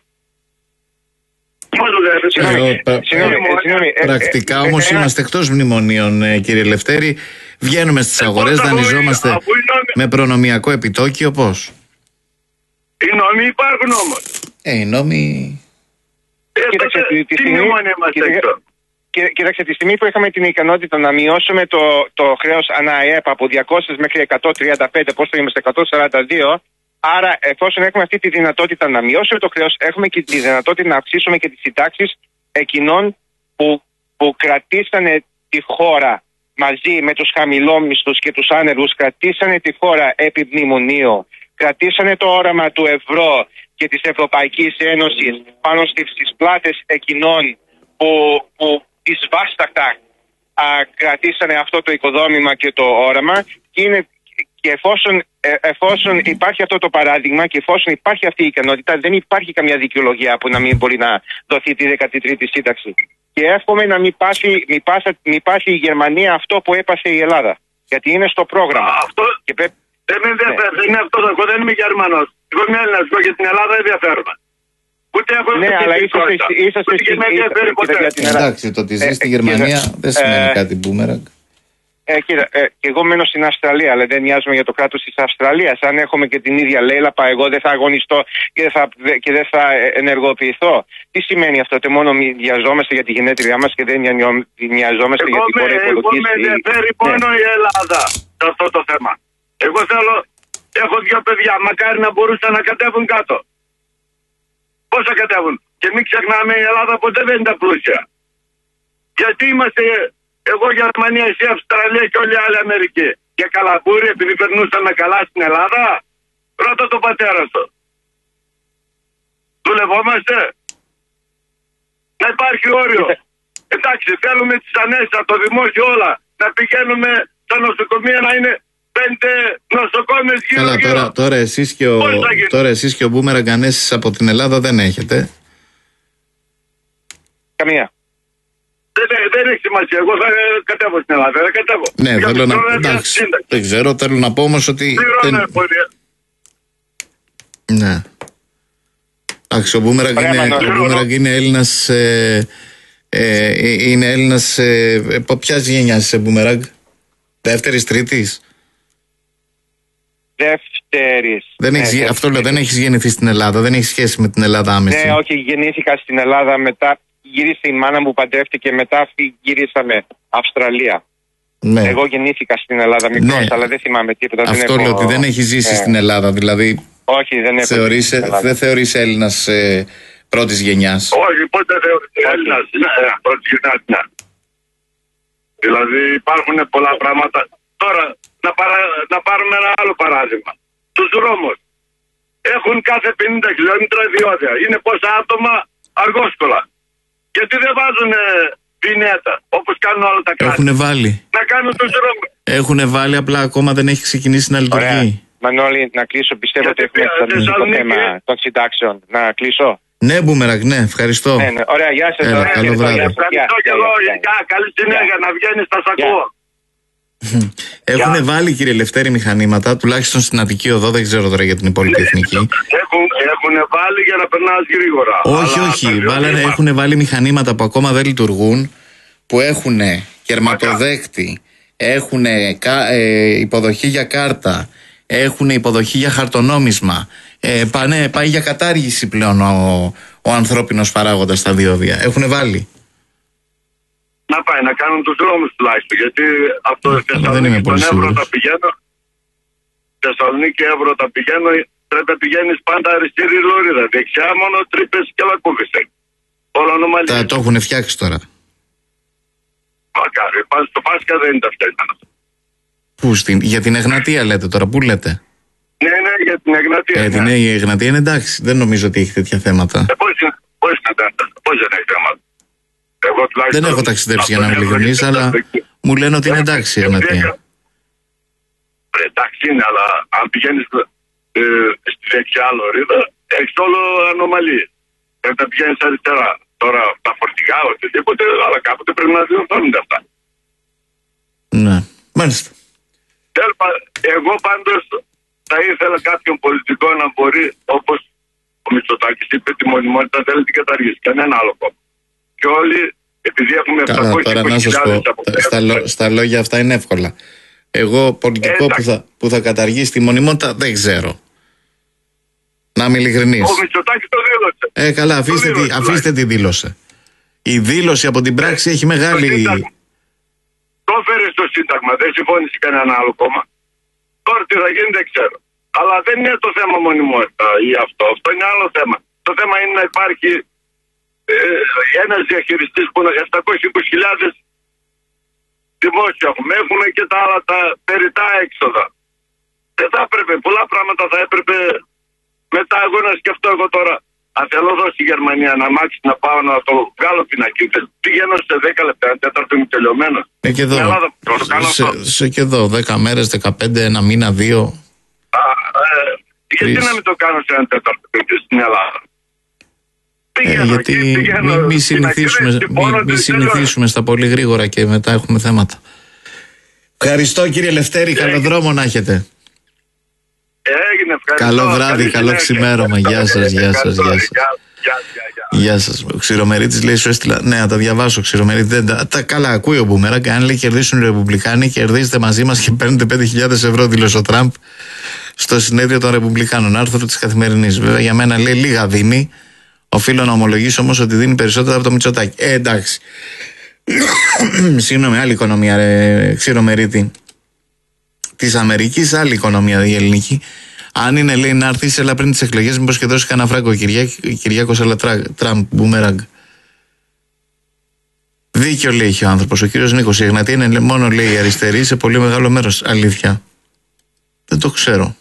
Πρακτικά όμως είμαστε εκτός μνημονίων, κύριε Λευτέρη. Βγαίνουμε στις αγορές, δανειζόμαστε με προνομιακό επιτόκιο. Πώς? Οι νόμοι υπάρχουν όμως. Ε, οι νόμοι... Κοίταξε, τι μνημόνια είμαστε έξω? Κοίταξε, τη στιγμή που είχαμε την ικανότητα να μειώσουμε το, το χρέος ανά ΑΕΠ από διακόσια μέχρι εκατόν τριάντα πέντε, πώς το είμαστε εκατόν σαράντα δύο, άρα εφόσον έχουμε αυτή τη δυνατότητα να μειώσουμε το χρέος, έχουμε και τη δυνατότητα να αυξήσουμε και τις συντάξεις εκείνων που, που κρατήσανε τη χώρα μαζί με τους χαμηλόμισθους και τους άνεργους, κρατήσανε τη χώρα επί μνημονίου, κρατήσανε το όραμα του ευρώ και της Ευρωπαϊκής Ένωσης πάνω στις πλάτες εκείνων που, που δυσβάσταχτα α, κρατήσανε αυτό το οικοδόμημα και το όραμα, και, είναι, και εφόσον, ε, εφόσον υπάρχει αυτό το παράδειγμα και εφόσον υπάρχει αυτή η ικανότητα, δεν υπάρχει καμιά δικαιολογία που να μην μπορεί να δοθεί τη δέκατη τρίτη σύνταξη. Και εύχομαι να μην πάθει, μην πάθει, μην πάθει η Γερμανία αυτό που έπαθε η Ελλάδα. Γιατί είναι στο πρόγραμμα. Αυτό και πέ... δεν με ενδιαφέρει, δεν είναι αυτό. Εγώ δεν είμαι Γερμανός. Εγώ είμαι Έλληνας. Εγώ για την Ελλάδα δεν ενδιαφέρομαι. Ούτε έχω ναι, αλλά είσαστε στην Ελλάδα. Εντάξει, το ότι ζει στη Γερμανία δεν σημαίνει κάτι μπούμεραγκ. Ε, κύριε, ε, και εγώ μένω στην Αυστραλία, αλλά δεν νοιάζομαι για το κράτος της Αυστραλίας. Αν έχουμε και την ίδια λαίλαπα, εγώ δεν θα αγωνιστώ και δεν θα, και δεν θα ενεργοποιηθώ. Τι σημαίνει αυτό? Ότι μόνο νοιαζόμαστε για τη γενέτειριά μας και δεν νοιαζόμαστε εγώ για την χώρα οικολογική? Εγώ με ενδιαφέρει μόνο ναι. η Ελλάδα σε αυτό το θέμα. Εγώ θέλω, έχω δύο παιδιά, μακάρι να μπορούσαν να κατέβουν κάτω. Πώς θα κατέβουν? Και μην ξεχνάμε, η Ελλάδα ποτέ δεν ήταν πλούσια. Γιατί είμαστε εγώ Γερμανία, εσύ Αυστραλία και όλοι οι άλλοι Αμερική. Και καλαμπούρι επειδή περνούσαμε καλά στην Ελλάδα. Ρώτα τον πατέρα σου. Δουλευόμαστε. Να υπάρχει όριο. Εντάξει, θέλουμε τις ανέσεις από το δημόσιο όλα. Να πηγαίνουμε στα νοσοκομεία να είναι πέντε νοσοκόμες γύρω. Καλά, γύρω. τώρα, τώρα εσείς και ο, τώρα εσείς και ο Μπούμεραγκ ανέσεις από την Ελλάδα δεν έχετε. Καμία. Δεν, δεν έχει σημασία. Εγώ θα κατέβω στην Ελλάδα. Δεν κατέβω. Ναι, Για θέλω να. πληρώνω Εντάξει, σύνταξη. δεν ξέρω, θέλω να πω όμως ότι. Πληρώνω δεν- πολύ. Ναι. Εντάξει, ο Μπούμεραγκ Ωραία, είναι, Μανώλη. ο Μπούμεραγκ είναι Έλληνας. Ε, ε, είναι Έλληνας. Ε, ε, ποιας γενιάς είσαι, Μπούμεραγκ? Δεύτερης, τρίτης? Δεύτερης. Δεν Ναι, έχεις, γι- αυτό λέω, δεύτερης. δεν έχεις γεννηθεί στην Ελλάδα, δεν έχει σχέση με την Ελλάδα άμεση. Ναι, όχι, γεννήθηκα στην Ελλάδα, μετά γύρισε η μάνα μου, παντρεύτηκε, μετά φύ- γυρίσαμε Αυστραλία. Ναι. Εγώ γεννήθηκα στην Ελλάδα μικρός, Ναι. αλλά δεν θυμάμαι τίποτα. δεν Αυτό έχω... λέω ότι δεν έχει ζήσει Ναι. στην Ελλάδα, δηλαδή Όχι, δεν έχω θεωρείς, ζήσει στην Ελλάδα. δεν θεωρείς Έλληνας ε, πρώτης γενιάς. Όχι, πότε θεωρείται Έλληνας. Ναι, πρώτη γενιά, ναι. Δηλαδή υπάρχουν πολλά πράγματα. Τώρα, να, παρα... να πάρουμε ένα άλλο παράδειγμα. Τους δρόμους. Έχουν κάθε πενήντα χιλιόμετρα διόδια. Είναι πόσα άτομα αργόσκολα. Γιατί δεν βάζουν πινέτα όπως κάνουν όλα τα κράτη. Έχουν βάλει. Να κάνουν τους δρόμους. Έχουν βάλει, απλά ακόμα δεν έχει ξεκινήσει να λειτουργεί. Ωραία. Μανώλη, να κλείσω. Πιστεύω ότι Γιατί έχουμε πια, εξαντλήσει το Θεσσαλονίκη- θέμα των συντάξεων. Να κλείσω. Ναι, Μπούμεραγκ, ναι, ευχαριστώ. Ναι, ναι. Ωραία, γεια σας. Έλα, Ωραία, καλό ευχαριστώ, βράδυ. γεια σας. Γεια, Ευχαριστώ και γεια, εγώ. γεια, γεια. Γεια, καλή συνέχεια να βγαίνει στα σακούω. Έχουν βάλει, κύριε Λευτέρη, μηχανήματα, τουλάχιστον στην Αττική Οδό, δεν ξέρω τώρα για την υπόλοιπη εθνική. Έχουν, έχουν βάλει για να περνάς γρήγορα. Όχι, Αλλά όχι. τα διόδια Βάλανε, υπάρχουν. έχουν βάλει μηχανήματα που ακόμα δεν λειτουργούν, που έχουν κερματοδέκτη, έχουν υποδοχή για κάρτα, έχουν υποδοχή για χαρτονόμισμα. Ε, πάνε, πάει για κατάργηση πλέον ο, ο ανθρώπινος παράγοντας στα διόδια. Έχουν βάλει. Να πάει να κάνουν τους δρόμους τουλάχιστον. Γιατί από το δεν είμαι Θεσσαλονίκη πολύ στον Εύρο σίγουρος. τα πηγαίνω. Θεσσαλονίκη Εύρο τα πηγαίνω. Πρέπει να πηγαίνεις πάντα αριστερή λωρίδα. Δεξιά μόνο τρύπες και λακκούβισε. Όλα ανομαλίες. Τα, το έχουν φτιάξει τώρα. Μακάρι. Πας στο Πάσχα δεν είναι τα φτιάξανε. Πού, στην, για την Εγνατία λέτε τώρα, πού λέτε? Ναι, ναι, για την Εγνατία. Ε, την ναι. η Εγνατία είναι εντάξει, δεν νομίζω ότι έχει τέτοια θέματα. Ε, πώς είναι, πώς είναι, τα- πώς δεν έχει θέμα. Εγώ τουλάχιστον. Δεν έχω ταξιδέψει για να είμαι από τον Εύρο ειλικρινής, και αλλά το Εύρο. μου λένε ότι είναι εντάξει η Εγνατία. Ε, Εντάξει είναι, αλλά αν πηγαίνεις ε, στη δεξιά λωρίδα, έχεις όλο ανομαλίες. Πρέπει να πηγαίνεις αριστερά. Τώρα τα φορτηγά, οτιδήποτε, αλλά κάποτε πρέπει να διορθώνονται αυτά. Ναι, μάλιστα. Τέλος πάντων, εγώ πάντως θα ήθελα κάποιον πολιτικό να μπορεί, όπως ο Μητσοτάκης είπε, τη μονιμότητα θέλει την καταργήσει. Κανένα άλλο κόμμα. Και όλοι, επειδή έχουμε Καλά, τώρα να σας πω, τα- στα, λο- στα λόγια αυτά είναι εύκολα. Εγώ πολιτικό που θα, που θα καταργήσει τη μονιμότητα δεν ξέρω. Να είμαι ειλικρινής. Ο Μητσοτάκης το δήλωσε. Ε, καλά, αφήστε, Το τη, δήλωσε, αφήστε τη δήλωσε. Η δήλωση από την πράξη έχει μεγάλη... Το Σύνταγμα. Το έφερε στο Σύνταγμα, δεν συμφώνησε κανένα άλλο κόμμα. Τώρα τι θα γίνει δεν ξέρω. Αλλά δεν είναι το θέμα μονιμότητα ή αυτό. Αυτό είναι άλλο θέμα. Το θέμα είναι να υπάρχει ε, ένας διαχειριστής που είναι επτακόσιες είκοσι χιλιάδες δημόσια έχουμε. Έχουμε και τα άλλα τα περιτά έξοδα. Δεν θα έπρεπε, πολλά πράγματα θα έπρεπε μετά εγώ να σκεφτώ εγώ τώρα. Αν θέλω εδώ στη Γερμανία να μάξει να πάω να το βγάλω πινακί, πηγαίνω σε δέκα λεπτά, ένα τέταρτο είμαι τελειωμένο. Ε, και εδώ, Στην Ελλάδα το κάνω σε, αυτό. σε και εδώ, δέκα μέρες, δεκαπέντε, ένα μήνα, δύο. Α, ε, γιατί Τρεις. να μην το κάνω σε ένα τέταρτο στην Ελλάδα. Ε, Πηγαίνω γιατί εκεί, πηγαίνω μη, μη στην συνηθίσουμε, ακρίβεια, μη, τυπώνω, μη τελειώνω. συνηθίσουμε στα πολύ γρήγορα και μετά έχουμε θέματα. Ευχαριστώ κύριε Λευτέρη, καλό δρόμο να έχετε. Έγινε, ευχαριστώ. Καλό βράδυ, Καλή καλό συνέχεια. ξημέρωμα. Γεια σας, γεια σας, Ευχαριστώ. γεια σας. Γεια, γεια, γεια, γεια. Γεια σας. Ο Ξηρομερίτης λέει: σου έστειλα. Ναι, να τα διαβάσω. Ξηρομερίτη. Δεν τα... τα καλά, ακούει ο Μπούμεραγκ. Αν λέει κερδίσουν οι Ρεπουμπλικάνοι, κερδίζετε μαζί μας και παίρνετε πέντε χιλιάδες ευρώ, δήλωσε ο Τραμπ στο συνέδριο των Ρεπουμπλικάνων. Άρθρο της Καθημερινής. Βέβαια για μένα λέει λίγα δίνει. Οφείλω να ομολογήσω όμως ότι δίνει περισσότερα από το Μητσοτάκη. Ε, εντάξει. Συγγνώμη, άλλη οικονομία, ρε Ξηρομερίτη. Της Αμερικής, άλλη οικονομία η ελληνική. Αν είναι, λέει, να έρθει, έλα πριν τις εκλογές, μήπως και δώσει κανένα φράγκο ο Κυριάκος, αλλά Τραμπ, Μπούμεραγκ. Δίκιο λέει ο άνθρωπος, ο κύριος Νίκος. Η Εγνατία είναι μόνο, λέει, αριστερή σε πολύ μεγάλο μέρος. Αλήθεια. Δεν το ξέρω.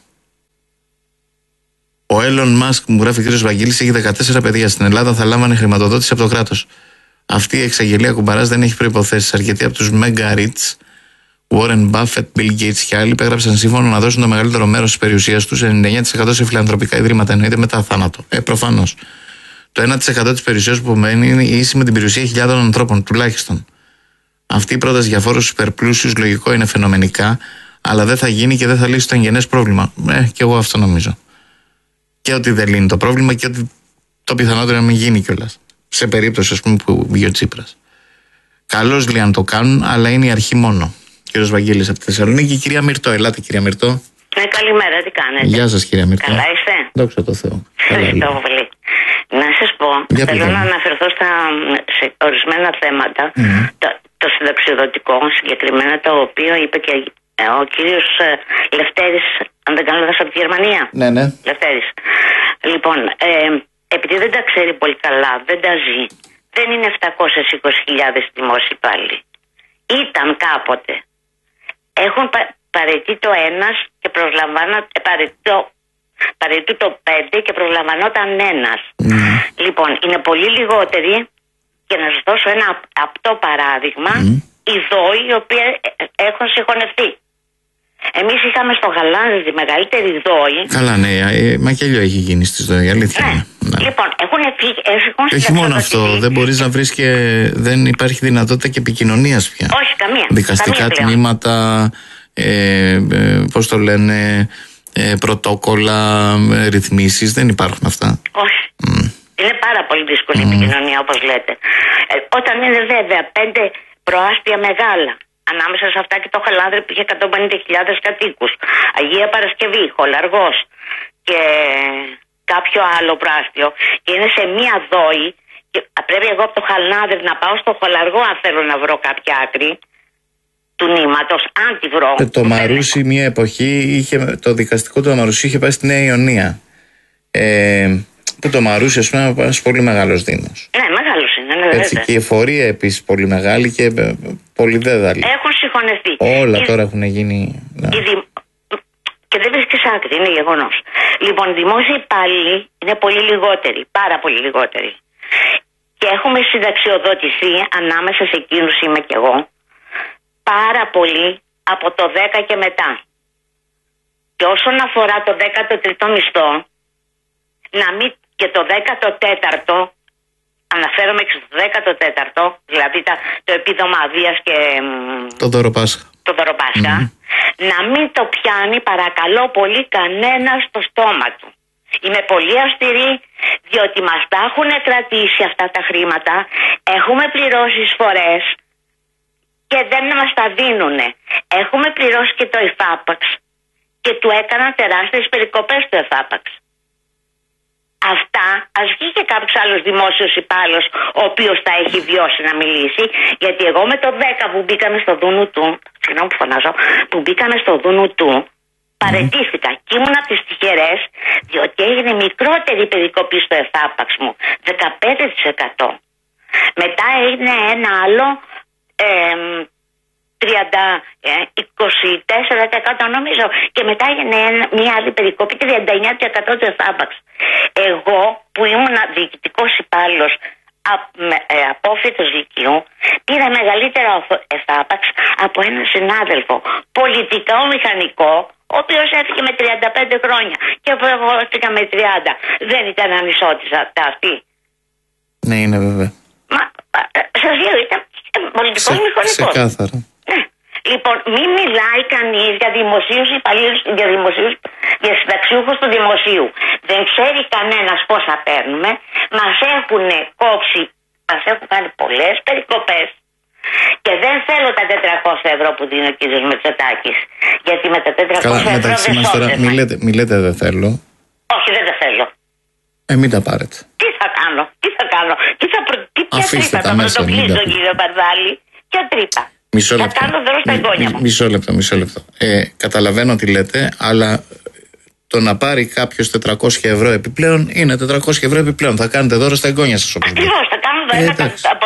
Ο Έλλον Μάσκ, μου γράφει ο κύριος Βαγγέλης, έχει δεκατέσσερα παιδιά. Στην Ελλάδα θα λάμβανε χρηματοδότηση από το κράτος. Αυτή η εξαγγελία κουμπαράς δεν έχει προϋποθέσεις. Αρκετοί από τους Mega Rich, Warren Buffett, Bill Gates και άλλοι υπέγραψαν σύμφωνο να δώσουν το μεγαλύτερο μέρος της περιουσίας τους, ενενήντα εννέα τοις εκατό σε φιλανθρωπικά ιδρύματα. Εννοείται μετά θάνατο. Ε, προφανώς. Το ένα τοις εκατό της περιουσίας που μένει είναι ίση με την περιουσία χιλιάδων ανθρώπων, τουλάχιστον. Αυτή η πρόταση για φόρους στους υπερπλούσιους, λογικό είναι φαινομενικά, αλλά δεν θα γίνει και δεν θα λύσει το εγγενές πρόβλημα. Ε, και εγώ αυτό νομίζω. Και ότι δεν λύνει το πρόβλημα και ότι το πιθανότερο να μην γίνει κιόλας. Σε περίπτωση, ας πούμε, που βγει ο Τσίπρας. Καλώς λέει αν το κάνουν, αλλά είναι η αρχή μόνο. Κύριος Βαγγέλης από τη Θεσσαλονίκη. Κυρία Μυρτώ, ελάτε κυρία Μυρτώ. Ναι, καλημέρα, τι κάνετε? Γεια σας κυρία Μυρτώ. Καλά είστε? Δόξα τω Θεώ. Ευχαριστώ πολύ. Να σας πω, Για θέλω πήγαμε. να αναφερθώ στα, σε ορισμένα θέματα, Mm. το, το συνταξιοδοτικό συγκεκριμένα, το οποίο είπε και ε, ο κύριος ε, Λευτέρης, αν δεν κάνω λάθος, από τη Γερμανία. Ναι, ναι. Λευτέρης. Λοιπόν, ε, επειδή δεν τα ξέρει πολύ καλά, δεν τα ζει, δεν είναι επτακόσιες είκοσι χιλιάδες δημόσιοι πάλι. Ήταν κάποτε. Έχουν πα, παραιτεί το ένας και προσλαμβάνω, ε, παραιτεί παραιτεί το πέντε και προσλαμβανόταν ένας. Mm. Λοιπόν, είναι πολύ λιγότεροι, και να σας δώσω ένα απτό παράδειγμα, Mm. οι δόοι οι οποίοι έχουν συγχωνευτεί. Εμείς είχαμε στο Γαλάνι τη μεγαλύτερη δόη. Καλά, ναι, ε, μακελιό έχει γίνει στις ΔΟΗ, αλήθεια. Ναι. Ναι. Ναι. Λοιπόν, έχουν φύγει. Και όχι μόνο αυτό, δεν μπορείς να βρεις και δεν υπάρχει δυνατότητα και επικοινωνίας πια. Όχι, καμία. Δικαστικά καμία πλέον. τμήματα, ε, ε, πώς το λένε, ε, πρωτόκολλα, ε, ρυθμίσεις, δεν υπάρχουν αυτά. Όχι. Mm. Είναι πάρα πολύ δύσκολη η Mm. επικοινωνία, όπως λέτε. Ε, όταν είναι βέβαια πέντε προάστια μεγάλα, ανάμεσα σε αυτά και το Χαλάνδρη που είχε εκατόν πενήντα χιλιάδες κατοίκους, Αγία Παρασκευή, Χολαργός και κάποιο άλλο προάστιο, και είναι σε μία δόη, και πρέπει εγώ από το Χαλάνδρη να πάω στο Χολαργό αν θέλω να βρω κάποια άκρη του νήματος, αν τη βρω. Ε, το Μαρούσι μια εποχή, είχε, το δικαστικό του Μαρούσι είχε πάει στη Νέα Ιωνία. Ε, που το Μαρούσι, ας πούμε, είναι ένας πολύ μεγάλος δήμος. Ναι, μεγάλος είναι, ναι, Έτσι, βέβαια. και η εφορία επίσης πολύ μεγάλη και ε, πολύ δέδαλη. Έχουν συγχωνευτεί. Όλα Η- τώρα έχουν γίνει. Ναι. η δη- Και δεν βρίσκεις άκρη, είναι γεγονός. Λοιπόν, οι δημόσιοι υπάλληλοι είναι πολύ λιγότεροι, πάρα πολύ λιγότεροι. Και έχουμε συνταξιοδοτηθεί, ανάμεσα σε εκείνους είμαι κι εγώ, πάρα πολύ από το δέκα και μετά. Και όσον αφορά το δέκατο τρίτο μισθό, να μην, και το δέκατο τέταρτο, αναφέρομαι και στο δέκατο τέταρτο, δηλαδή τα, το επίδομα αδείας και μ, Το δώρο Πάσχα. το δωροπάσχα, να μην το πιάνει παρακαλώ πολύ κανένα στο στόμα του. Είμαι πολύ αυστηρή, διότι μας τα έχουν κρατήσει αυτά τα χρήματα, έχουμε πληρώσει εισφορές και δεν μας τα δίνουνε. Έχουμε πληρώσει και το εφάπαξ και του έκαναν τεράστιες περικοπές το εφάπαξ. Αυτά, ας βγει και κάποιος άλλος δημόσιος υπάλληλος ο οποίος τα έχει βιώσει να μιλήσει, γιατί εγώ με το δέκα που μπήκαμε στο δούνου του, συγγνώμη που φωνάζω, που μπήκαμε στο δούνου του, παραιτήθηκα και ήμουν από τις τυχερές, διότι έγινε μικρότερη περικοπή στο εφάπαξ μου, δεκαπέντε τοις εκατό. Μετά έγινε ένα άλλο εμ, τριάντα, είκοσι τέσσερα τοις εκατό νομίζω, και μετά έγινε ένα, μια άλλη περικοπή τριάντα εννέα τοις εκατό του εφάπαξ. Εγώ που ήμουν διοικητικός υπάλληλος, ε, απόφοιτος λυκείου, πήρα μεγαλύτερα εφάπαξ από έναν συνάδελφο πολιτικό μηχανικό, ο οποίος έφυγε με τριάντα πέντε χρόνια και εγώ έφυγα με τριάντα. Δεν ήταν ανισότητα αυτή? Ναι, είναι βέβαια. Μα ε, σας λέω, ήταν πολιτικός μηχανικός. Ξεκάθαρα. Ναι. Λοιπόν, μην μιλάει κανείς για δημοσίους υπαλλήλους, για δημοσίους, για συνταξιούχους του δημοσίου. Δεν ξέρει κανένας πόσα παίρνουμε. Μας έχουν κόψει, μας έχουν κάνει πολλές περικοπές. Και δεν θέλω τα τετρακόσια ευρώ που δίνει ο κύριος Μητσοτάκης. Γιατί με τα τετρακόσια Καλά, ευρώ μεταξύ δεν μας τώρα, σώζεται. μη λέτε, μη λέτε δεν θέλω. Όχι, δεν τα θέλω. Ε, μην τα πάρετε. Τι θα κάνω, τι θα κάνω, τι θα προ... τι, ποια Αφήστε τρύπα τα θα μέσα, μην πρωτοκλείσω, τα πείτε. κύριε Μπαρδάλη? Ποια τρύπα? Μισό Θα λεπτό. κάνω δώρο στα Μι- εγγόνια μι- μου. Μισό λεπτό, μισό λεπτό. Ε, καταλαβαίνω τι λέτε, αλλά το να πάρει κάποιο τετρακόσια ευρώ επιπλέον είναι τετρακόσια ευρώ επιπλέον. Θα κάνετε δώρο στα εγγόνια σας. όπως λέτε. Ακριβώς, θα κάνω Ε, ένα, εντάξει. από ένα καλό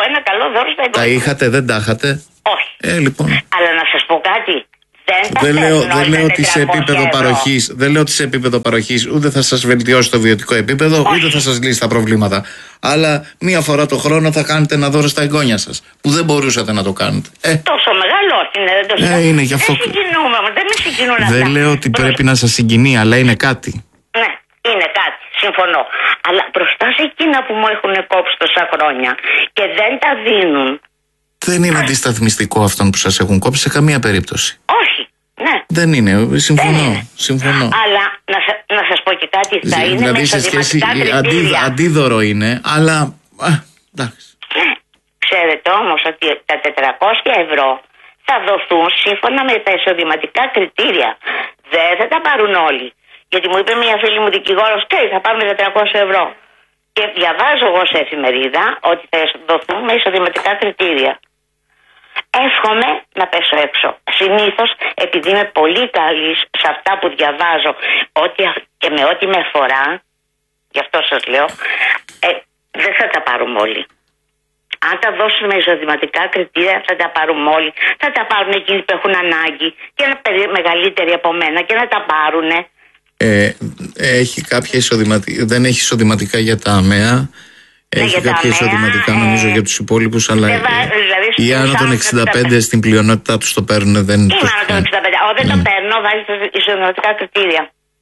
άλλο δώρο στα εγγόνια. Τα είχατε, δεν τα είχατε? Όχι. Ε, λοιπόν. Αλλά να σας πω κάτι. Δεν, δεν λέω, δεν λέω ότι σε επίπεδο παροχής, δεν λέω ότι σε επίπεδο παροχής ούτε θα σας βελτιώσει το βιωτικό επίπεδο, όχι, ούτε θα σας λύσει τα προβλήματα. Αλλά μία φορά το χρόνο θα κάνετε ένα δώρο στα εγγόνια σας, που δεν μπορούσατε να το κάνετε. Ε. Τόσο μεγάλο είναι, δεν το ε, είναι γι' αυτό. Δεν συγκινούμε, δεν με συγκινούν αυτά. Δεν λέω ότι πρέπει να σας συγκινεί, αλλά είναι κάτι. Ναι, είναι κάτι, συμφωνώ. Αλλά μπροστά σε εκείνα που μου έχουν κόψει τόσα χρόνια και δεν τα δίνουν. Δεν είναι αντισταθμιστικό αυτόν που σας έχουν κόψει σε καμία περίπτωση. Όχι, ναι. Δεν είναι, συμφωνώ. Δεν είναι. συμφωνώ. Αλλά να, σα, να σας πω και κάτι, θα είναι δηλαδή με σε σχέση, εισοδηματικά αντί, κριτήρια. αντίδωρο είναι, αλλά α, εντάξει. Ναι. Ξέρετε όμως ότι τα τετρακόσια ευρώ θα δοθούν σύμφωνα με τα εισοδηματικά κριτήρια. Δεν θα τα πάρουν όλοι. Γιατί μου είπε μια φίλη μου δικηγόρος, τι θα πάρουμε τετρακόσια ευρώ. Και διαβάζω εγώ σε εφημερίδα ότι θα δοθούν με εισοδηματικά κριτήρια. Εύχομαι να πέσω έξω. Συνήθως, επειδή είμαι πολύ καλή σε αυτά που διαβάζω ότι, και με ό,τι με αφορά, γι' αυτό σας λέω, ε, δεν θα τα πάρουμε όλοι. Αν τα δώσουν με εισοδηματικά κριτήρια, θα τα πάρουμε όλοι. Θα τα πάρουν εκείνοι που έχουν ανάγκη και να μεγαλύτεροι από μένα και να τα πάρουν. Ε, έχει κάποια εισοδηματικά, δεν έχει εισοδηματικά για τα ΑΜΕΑ. Έχει ναι, κάποια εισοδηματικά ε, νομίζω για τους υπόλοιπους, αλλά ε, δηλαδή, οι άνω των εξήντα πέντε στην πλειονότητά τους το παίρνουν. Δεν είναι άνω των εξήντα πέντε. Όχι, δεν ναι. το παίρνω, βάζει τα εισοδηματικά κριτήρια.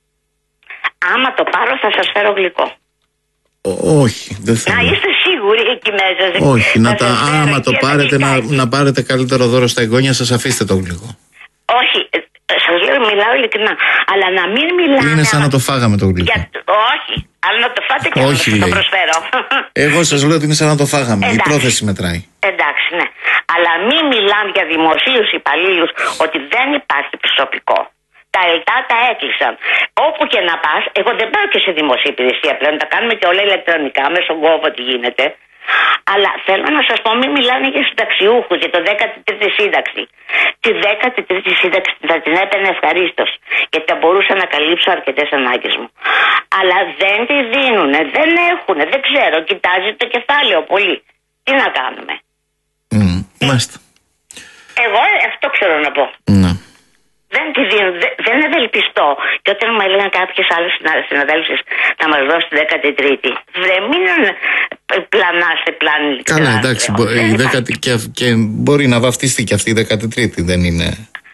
Άμα το πάρω θα σας φέρω γλυκό. Ό, όχι, δεν θέλω. Να είστε σίγουροι εκεί μέσα. Όχι, να τα, άμα το πάρετε να, να πάρετε καλύτερο δώρο στα εγγόνια σας, αφήστε το γλυκό. Όχι, σας λέω, μιλάω ειλικρινά. Αλλά να μην μιλάμε. Είναι σαν να το φάγαμε το γλυκό. Για, όχι, αλλά να το φάτε και όχι, να το προσφέρω. Εγώ σας λέω ότι είναι σαν να το φάγαμε. Εντάξει. Η πρόθεση μετράει. Εντάξει, ναι. Αλλά μην μιλάμε για δημοσίους υπαλλήλους ότι δεν υπάρχει προσωπικό. Τα ΕΛΤΑ τα έκλεισαν. Όπου και να πας, εγώ δεν πάω και σε δημοσία υπηρεσία πλέον. Τα κάνουμε και όλα ηλεκτρονικά, μέσω γκόβ ό,τι γίνεται. Αλλά θέλω να σας πω, μην μιλάνε για συνταξιούχους, για το δέκατη τρίτη σύνταξη. Τη δέκατη τρίτη σύνταξη θα την έπαιρνε ευχαρίστως, γιατί θα μπορούσα να καλύψω αρκετές ανάγκες μου. Αλλά δεν τη δίνουνε, δεν έχουνε, δεν ξέρω, κοιτάζει το κεφάλαιο πολύ. Τι να κάνουμε. Mm, μάλιστα. Εγώ αυτό ξέρω να πω. Ναι. Δεν τη δίνουν, δεν, δεν ευελπιστώ. Και όταν μου έλεγαν κάποιες άλλες συναδέλφες να μας δώσει τη δέκατη τρίτη, βρε μην πλανάστε πλάνη. Καλά, εντάξει, μπο, η δέκατη και, και μπορεί να βαφτιστεί και αυτή η δέκατη τρίτη, δεν είναι.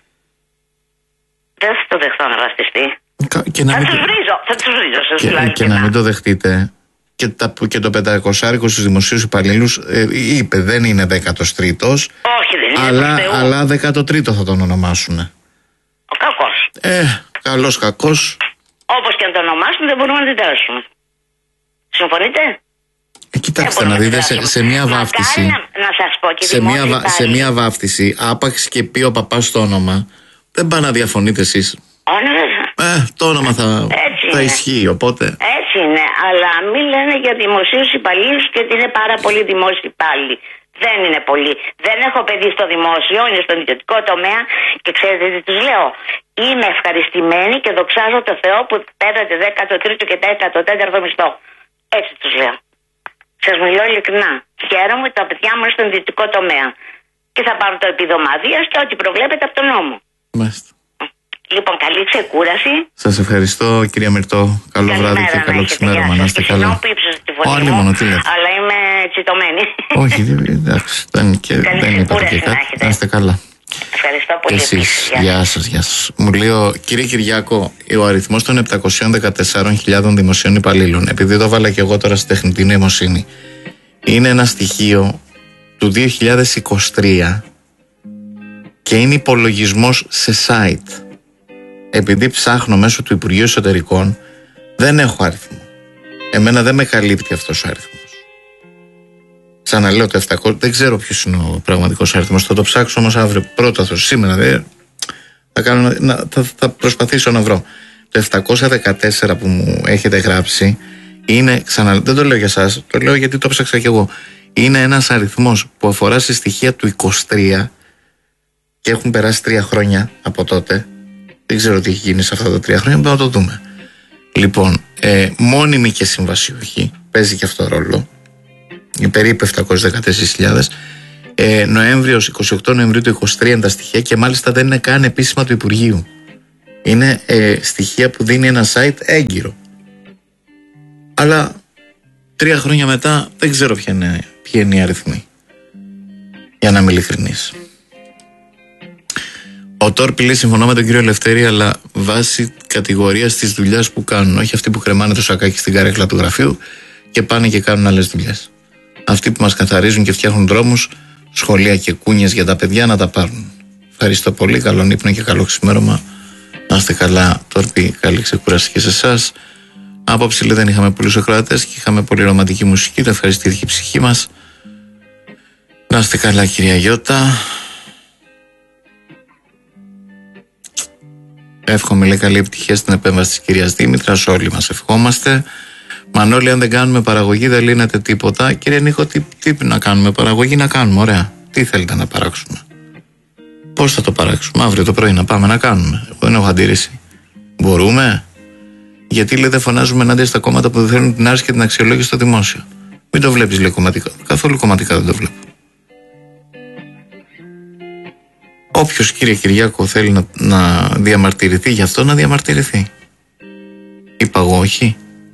Δεν θα το δεχτώ να βαφτιστεί. Και να θα μην τους βρίζω, θα τους βρίζω. Και, και να μην το δεχτείτε. Και, τα, και το πεντακόσιαρικο στους δημοσίους υπαλλήλους ε, είπε δεν είναι δέκατος τρίτος. Όχι, δεν είναι. Αλλά, αλλά δέκατο τρίτο θα τον ονομάσουνε. Ο κακός. Ε, καλός κακός. Όπως και να το ονομάσουν δεν μπορούμε να αντιδράσουμε. Συμφωνείτε? Ε, κοιτάξτε να δείτε, σε, σε μια βάφτιση, να, να σας πω, και σε, μια, βα, σε μια βάφτιση, άπαξ και πει ο παπάς το όνομα, δεν πάνε να διαφωνείτε εσείς. Ε, το όνομα θα, θα ισχύει, οπότε. Έτσι είναι, αλλά μην λένε για δημοσίους υπαλλήλους και ότι είναι πάρα πολύ δημόσιοι υπάλληλοι. Δεν είναι πολύ. Δεν έχω παιδί στο δημόσιο, είναι στον ιδιωτικό τομέα και ξέρετε τι τους λέω. Είμαι ευχαριστημένη και δοξάζω το Θεό που πέρατε δέκατο τρίτο και δέκατο τέταρτο μισθό. Έτσι τους λέω. Σας μιλώ ειλικρινά. Χαίρομαι, τα παιδιά μου είναι στον ιδιωτικό τομέα. Και θα πάρω το επιδομαδίας και ό,τι προβλέπεται από τον νόμο. Μάλιστα. Λοιπόν, καλή ξεκούραση. Σας ευχαριστώ, κυρία Μυρτώ. Καλό Καλημέρα, βράδυ και καλό ξημέρωμα. Να είστε καλά. Συγγνώμη που ύψωσα τη φωνή Όλοι μου, μόνο, τι λέτε. αλλά είμαι τσιτωμένη. Όχι, εντάξει, δεν, και, δεν είπατε και κάτι. Να είστε καλά. Ευχαριστώ πολύ. Και εσείς, γεια σας, γεια σας. Μου λέει ο κύριε Κυριάκο, ο αριθμός των επτακόσιες δεκατέσσερις χιλιάδων δημοσίων υπαλλήλων, επειδή το βάλα και εγώ τώρα στη τεχνητή νοημοσύνη, είναι ένα στοιχείο του δύο χιλιάδες είκοσι τρία και είναι υπολογισμός σε site. Επειδή ψάχνω μέσω του Υπουργείου Εσωτερικών, δεν έχω αριθμό. Εμένα δεν με καλύπτει αυτός ο αριθμός. Ξαναλέω το επτακόσια, δεν ξέρω ποιος είναι ο πραγματικός αριθμός. Θα το ψάξω όμως αύριο. Πρώτα θα σήμερα δε, θα, κάνω, να, θα, θα προσπαθήσω να βρω. Το επτακόσια δεκατέσσερα που μου έχετε γράψει είναι, ξαναλέω, δεν το λέω για σας, το λέω γιατί το ψάξα κι εγώ. Είναι ένας αριθμός που αφορά σε στοιχεία του είκοσι τρία και έχουν περάσει τρία χρόνια από τότε. Δεν ξέρω τι έχει γίνει σε αυτά τα τρία χρόνια, πρέπει να το δούμε. Λοιπόν, ε, μόνιμη και συμβασιούχη, παίζει και αυτό ρόλο. Περίπου επτακόσιες δεκατέσσερις χιλιάδες. Ε, Νοέμβριος, εικοστή ογδόη Νοεμβρίου του είκοσι τρία είναι τα στοιχεία και μάλιστα δεν είναι καν επίσημα του Υπουργείου. Είναι ε, στοιχεία που δίνει ένα site έγκυρο. Αλλά τρία χρόνια μετά δεν ξέρω ποια είναι, ποια είναι η αριθμή. Για να είμαι ειλικρινής. Ο Τόρπι λέει: συμφωνώ με τον κύριο Ελευθέρη, αλλά βάσει κατηγορίας της δουλειάς που κάνουν. Όχι αυτοί που κρεμάνε το σακάκι στην καρέκλα του γραφείου και πάνε και κάνουν άλλες δουλειές. Αυτοί που μας καθαρίζουν και φτιάχνουν δρόμους, σχολεία και κούνιες για τα παιδιά να τα πάρουν. Ευχαριστώ πολύ. Καλό ύπνο και καλό ξημέρωμα. Να είστε καλά, Τόρπι. Καλή ξεκούραση και σε εσάς. Απόψε λέει, δεν είχαμε πολλούς ακροατές και είχαμε πολύ ρομαντική μουσική. Το ευχαριστήθηκε η ψυχή μας. Να είστε καλά, κυρία Γιώτα. Εύχομαι, λέει, καλή επιτυχία στην επέμβαση της κυρίας Δήμητρας. Όλοι μας ευχόμαστε. Μανώλη, αν δεν κάνουμε παραγωγή δεν λύνεται τίποτα. Κύριε Νίκο, τι, τι να κάνουμε παραγωγή, να κάνουμε, ωραία. Τι θέλετε να παράξουμε? Πώς θα το παράξουμε? Αύριο το πρωί να πάμε να κάνουμε. Εγώ δεν έχω αντίρρηση. Μπορούμε? Γιατί, λέει, δεν φωνάζουμε ενάντια στα κόμματα που δεν θέλουν την άρση και την αξιολόγηση στο δημόσιο? Μην το βλέπεις, λέει, κομματικά. Καθόλου κομματικά δεν το βλέπω. Όποιος, κύριε Κυριάκο, θέλει να, να διαμαρτυρηθεί γι' αυτό, να διαμαρτυρηθεί. Είπα εγώ όχι?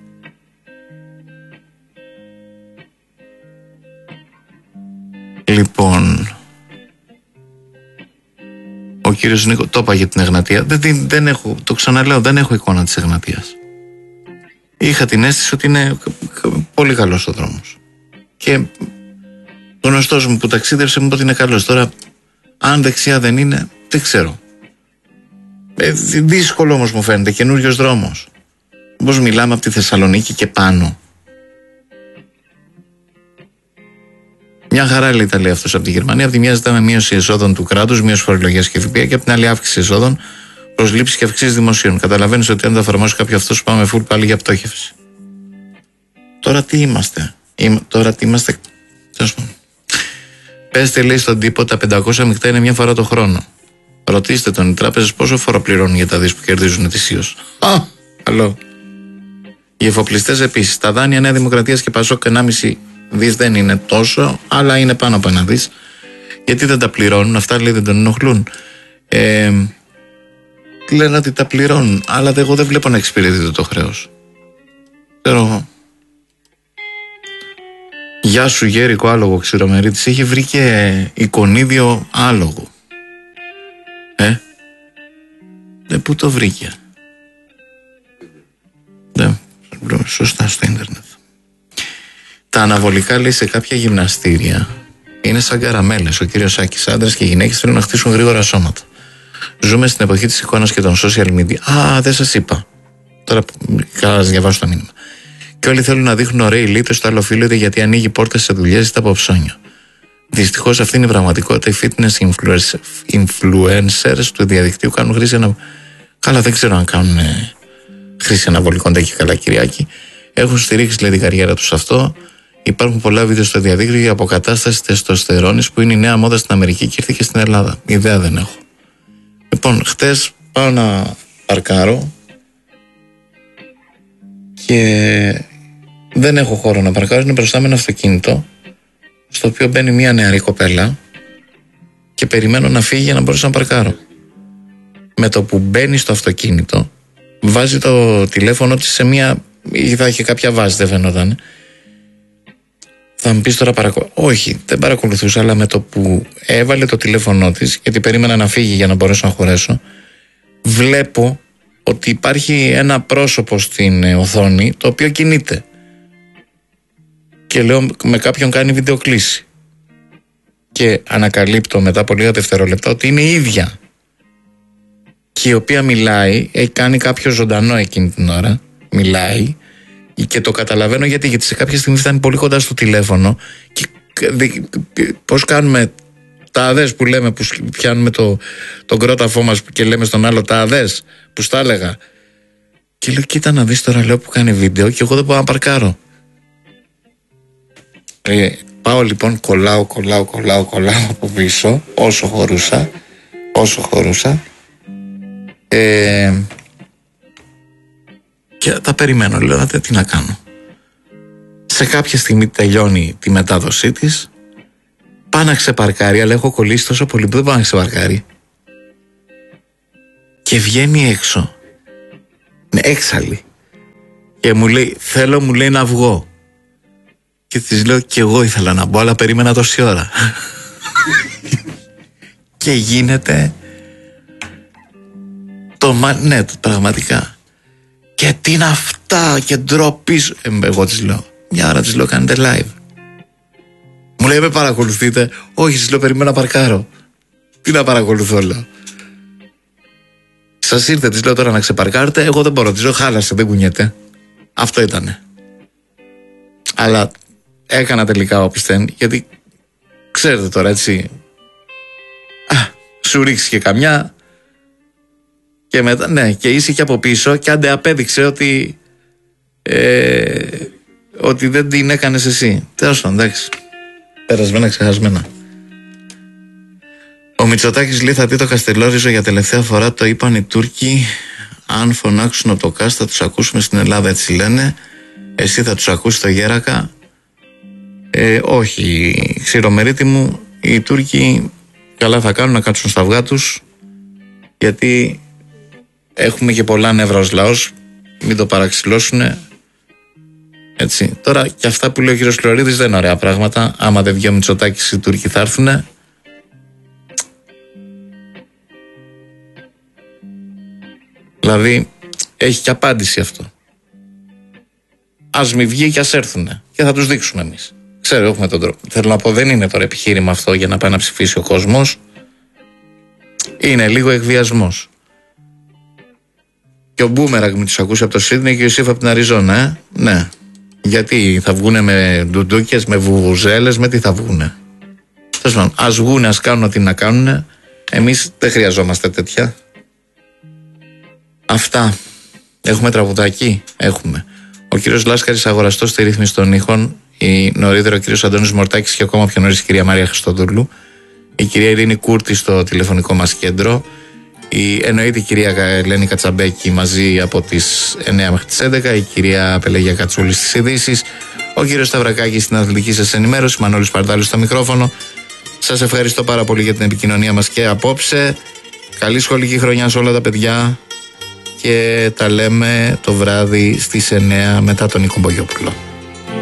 Λοιπόν, ο κύριος Νίκο το είπα για την Εγνατία. Δεν, δεν έχω, το ξαναλέω, δεν έχω εικόνα της Εγνατίας. Είχα την αίσθηση ότι είναι πολύ καλός ο δρόμος. Και ο γνωστός μου που ταξίδευσε μου είπε ότι είναι καλός. Τώρα, αν δεξιά δεν είναι, δεν ξέρω. Ε, δύσκολο όμως μου φαίνεται, καινούριος δρόμος. Πώς μιλάμε από τη Θεσσαλονίκη και πάνω. Μια χαρά, λέει, τα λέει αυτός από τη Γερμανία. Από τη μια ζητάμε μείωση εσόδων του κράτους, μείωση φορολογίας και ΦΠΑ, και από την άλλη αύξηση εσόδων, προσλήψεις και αυξήσεις δημοσίων. Καταλαβαίνεις ότι αν το εφαρμόσει κάποιο αυτό, σου πάμε φουλ πάλι για πτώχευση. Τώρα τι είμαστε? Είμα, τώρα τι είμαστε? Πέστε, λέει, στον τύπο, τα πεντακόσια μεικτά είναι μια φορά το χρόνο. Ρωτήστε τον, οι τράπεζες πόσο φόρο πληρώνουν για τα δις που κερδίζουν ετησίως? Α, καλό. Οι εφοπλιστές επίσης. Τα δάνεια Νέα Δημοκρατίας και Πασόκ ενάμιση δις δεν είναι τόσο, αλλά είναι πάνω από ένα δις. Γιατί δεν τα πληρώνουν? Αυτά, λέει, δεν τον ενοχλούν. Ε, λένε ότι τα πληρώνουν, αλλά εγώ δεν βλέπω να εξυπηρετείται το χρέος. Ξέρω εγώ. Γεια σου, Γέρικο άλογο Ξηρομερίτης. Είχε βρει και εικονίδιο άλογο. Ε, δε, πού το βρήκε? Δε, σωστά, στο ίντερνετ. Τα αναβολικά, λέει, σε κάποια γυμναστήρια είναι σαν καραμέλες. Ο κύριος Σάκης, άντρες και γυναίκες θέλουν να χτίσουν γρήγορα σώματα. Ζούμε στην εποχή της εικόνας και των social media. Α, δεν σας είπα. Τώρα καλά, σας διαβάσω το μήνυμα. Και όλοι θέλουν να δείχνουν ωραίοι λίτες στο άλλο φίλο, γιατί ανοίγει πόρτες σε δουλειές είτε από ψώνιο. Δυστυχώς αυτή είναι η πραγματικότητα. Οι fitness influencers του διαδικτύου κάνουν χρήση ανα... Καλά, δεν ξέρω αν κάνουν χρήση αναβολικών και καλά, Κυριάκη. Έχουν στηρίξει, λέει, την καριέρα τους αυτό. Υπάρχουν πολλά βίντεο στο διαδίκτυο για αποκατάσταση τεστοστερόνης που είναι η νέα μόδα στην Αμερική και ήρθε και στην Ελλάδα. Ιδέα δεν έχω. Λοιπόν, χτες πάω να παρκάρω και δεν έχω χώρο να παρκάρω. Είναι μπροστά με ένα αυτοκίνητο στο οποίο μπαίνει μια νεαρή κοπέλα και περιμένω να φύγει για να μπορέσω να παρκάρω. Με το που μπαίνει στο αυτοκίνητο, βάζει το τηλέφωνο της σε μια... ή θα είχε κάποια βάση, δεν φαινόταν. Θα μου πεις τώρα παρακολουθούσα. Όχι, δεν παρακολουθούσα, αλλά με το που έβαλε το τηλέφωνό της, γιατί περίμενα να φύγει για να μπορέσω να χωρέσω, βλέπω ότι υπάρχει ένα πρόσωπο στην οθόνη το οποίο κινείται. Και λέω, με κάποιον κάνει βιντεοκλήση. Και ανακαλύπτω μετά από λίγα δευτερόλεπτα ότι είναι η ίδια. Και η οποία μιλάει, έχει κάνει κάποιο ζωντανό εκείνη την ώρα, μιλάει. Και το καταλαβαίνω γιατί, γιατί σε κάποια στιγμή φτάνει πολύ κοντά στο τηλέφωνο και πώς κάνουμε τα αδές που λέμε, που πιάνουμε το, τον κρόταφό μας και λέμε στον άλλο τα αδές που στα έλεγα. Και λέω, κοίτα να δεις τώρα, λέω, που κάνει βίντεο και εγώ δεν μπορώ να παρκάρω. Ε, πάω λοιπόν, κολλάω, κολλάω, κολλάω, κολλάω από πίσω όσο χωρούσα, όσο χωρούσα ε, και τα περιμένω, λέω, τι να κάνω. Σε κάποια στιγμή τελειώνει τη μετάδοσή της, πάει να ξεπαρκάρει, αλλά έχω κολλήσει τόσο πολύ που δεν πάει να ξεπαρκάρει. Και βγαίνει έξω, ναι, έξαλλη, και μου λέει, θέλω, μου λέει, να βγω. Και της λέω, και εγώ ήθελα να μπω, αλλά περίμενα τόση ώρα. Και γίνεται το μα... ναι, το, πραγματικά. Και τι είναι αυτά, και ντροπή σου. Ε, εγώ της λέω, μια ώρα της λέω, κάνετε live. Μου λέει, με παρακολουθείτε? Όχι, της λέω, περιμένω να παρκάρω. Τι να παρακολουθώ, λέω. Σας ήρθε, της λέω, τώρα να ξεπαρκάρετε? Εγώ δεν μπορώ, της λέω, χάλασε, δεν κουνιέται. Αυτό ήτανε. Αλλά έκανα τελικά όπισθεν, γιατί ξέρετε τώρα, έτσι, α, σου ρίξει και καμιά, και μετά, ναι, και είσαι και από πίσω, και άντε απέδειξε ότι ε, ότι δεν την έκανες εσύ. Τέλος πάντων, εντάξει, περασμένα, ξεχασμένα. Ο Μητσοτάκης λέει, θα δει το Καστελόριζο για τελευταία φορά, το είπαν οι Τούρκοι, αν φωνάξουν από το ΚΑΣ θα τους ακούσουμε στην Ελλάδα, έτσι λένε. Εσύ θα τους ακούσεις στο Γέρακα? Ε, όχι, ξηρομερίτη μου, οι Τούρκοι καλά θα κάνουν να κάτσουν στα αυγά τους, γιατί έχουμε και πολλά νεύρα ως λαός, μην το παραξηλώσουνε. Έτσι. Τώρα και αυτά που λέει ο κύριος Φλωρίδης δεν είναι ωραία πράγματα. Άμα δεν βγει ο Μητσοτάκης, οι Τούρκοι θα έρθουνε. Δηλαδή έχει και απάντηση αυτό. Ας μη βγει και ας έρθουνε, και θα τους δείξουμε εμείς. Ξέρω, έχουμε τον τρόπο. Θέλω να πω, δεν είναι τώρα επιχείρημα αυτό για να πάει να ψηφίσει ο κόσμος. Είναι λίγο εκβιασμός. Και ο Μπούμεραγκ με τους ακούσει από το Σίδνεϊ και ο Ιωσήφ από την Αριζόνα, ε? Ναι. Γιατί θα βγούνε με ντουντούκες, με βουβουζέλες, με τι θα βγούνε? Ας βγούνε, ας κάνουν ό,τι να κάνουνε. Εμείς δεν χρειαζόμαστε τέτοια. Αυτά. Έχουμε τραγουδάκι? Έχουμε. Ο κύριος Λάσκαρης, αγοραστός στη ρύθμιση των ήχων. Η νωρίτερα ο κύριος Αντώνης Μορτάκης, και ακόμα πιο νωρίς η κυρία Μαρία Χριστοδούλου. Η κυρία Ειρήνη Κούρτη στο τηλεφωνικό μας κέντρο. Η εννοείται η κυρία Ελένη Κατσαμπέκη μαζί από τις εννιά μέχρι τις έντεκα. Η κυρία Πελεγία Κατσούλη στις ειδήσεις. Ο κύριος Σταυρακάκης στην αθλητική σας ενημέρωση. Μανώλης Παρτάλης στο μικρόφωνο. Σας ευχαριστώ πάρα πολύ για την επικοινωνία μας και απόψε. Καλή σχολική χρονιά σε όλα τα παιδιά. Και τα λέμε το βράδυ στις εννιά μετά τον Νίκο Μπογιόπουλο.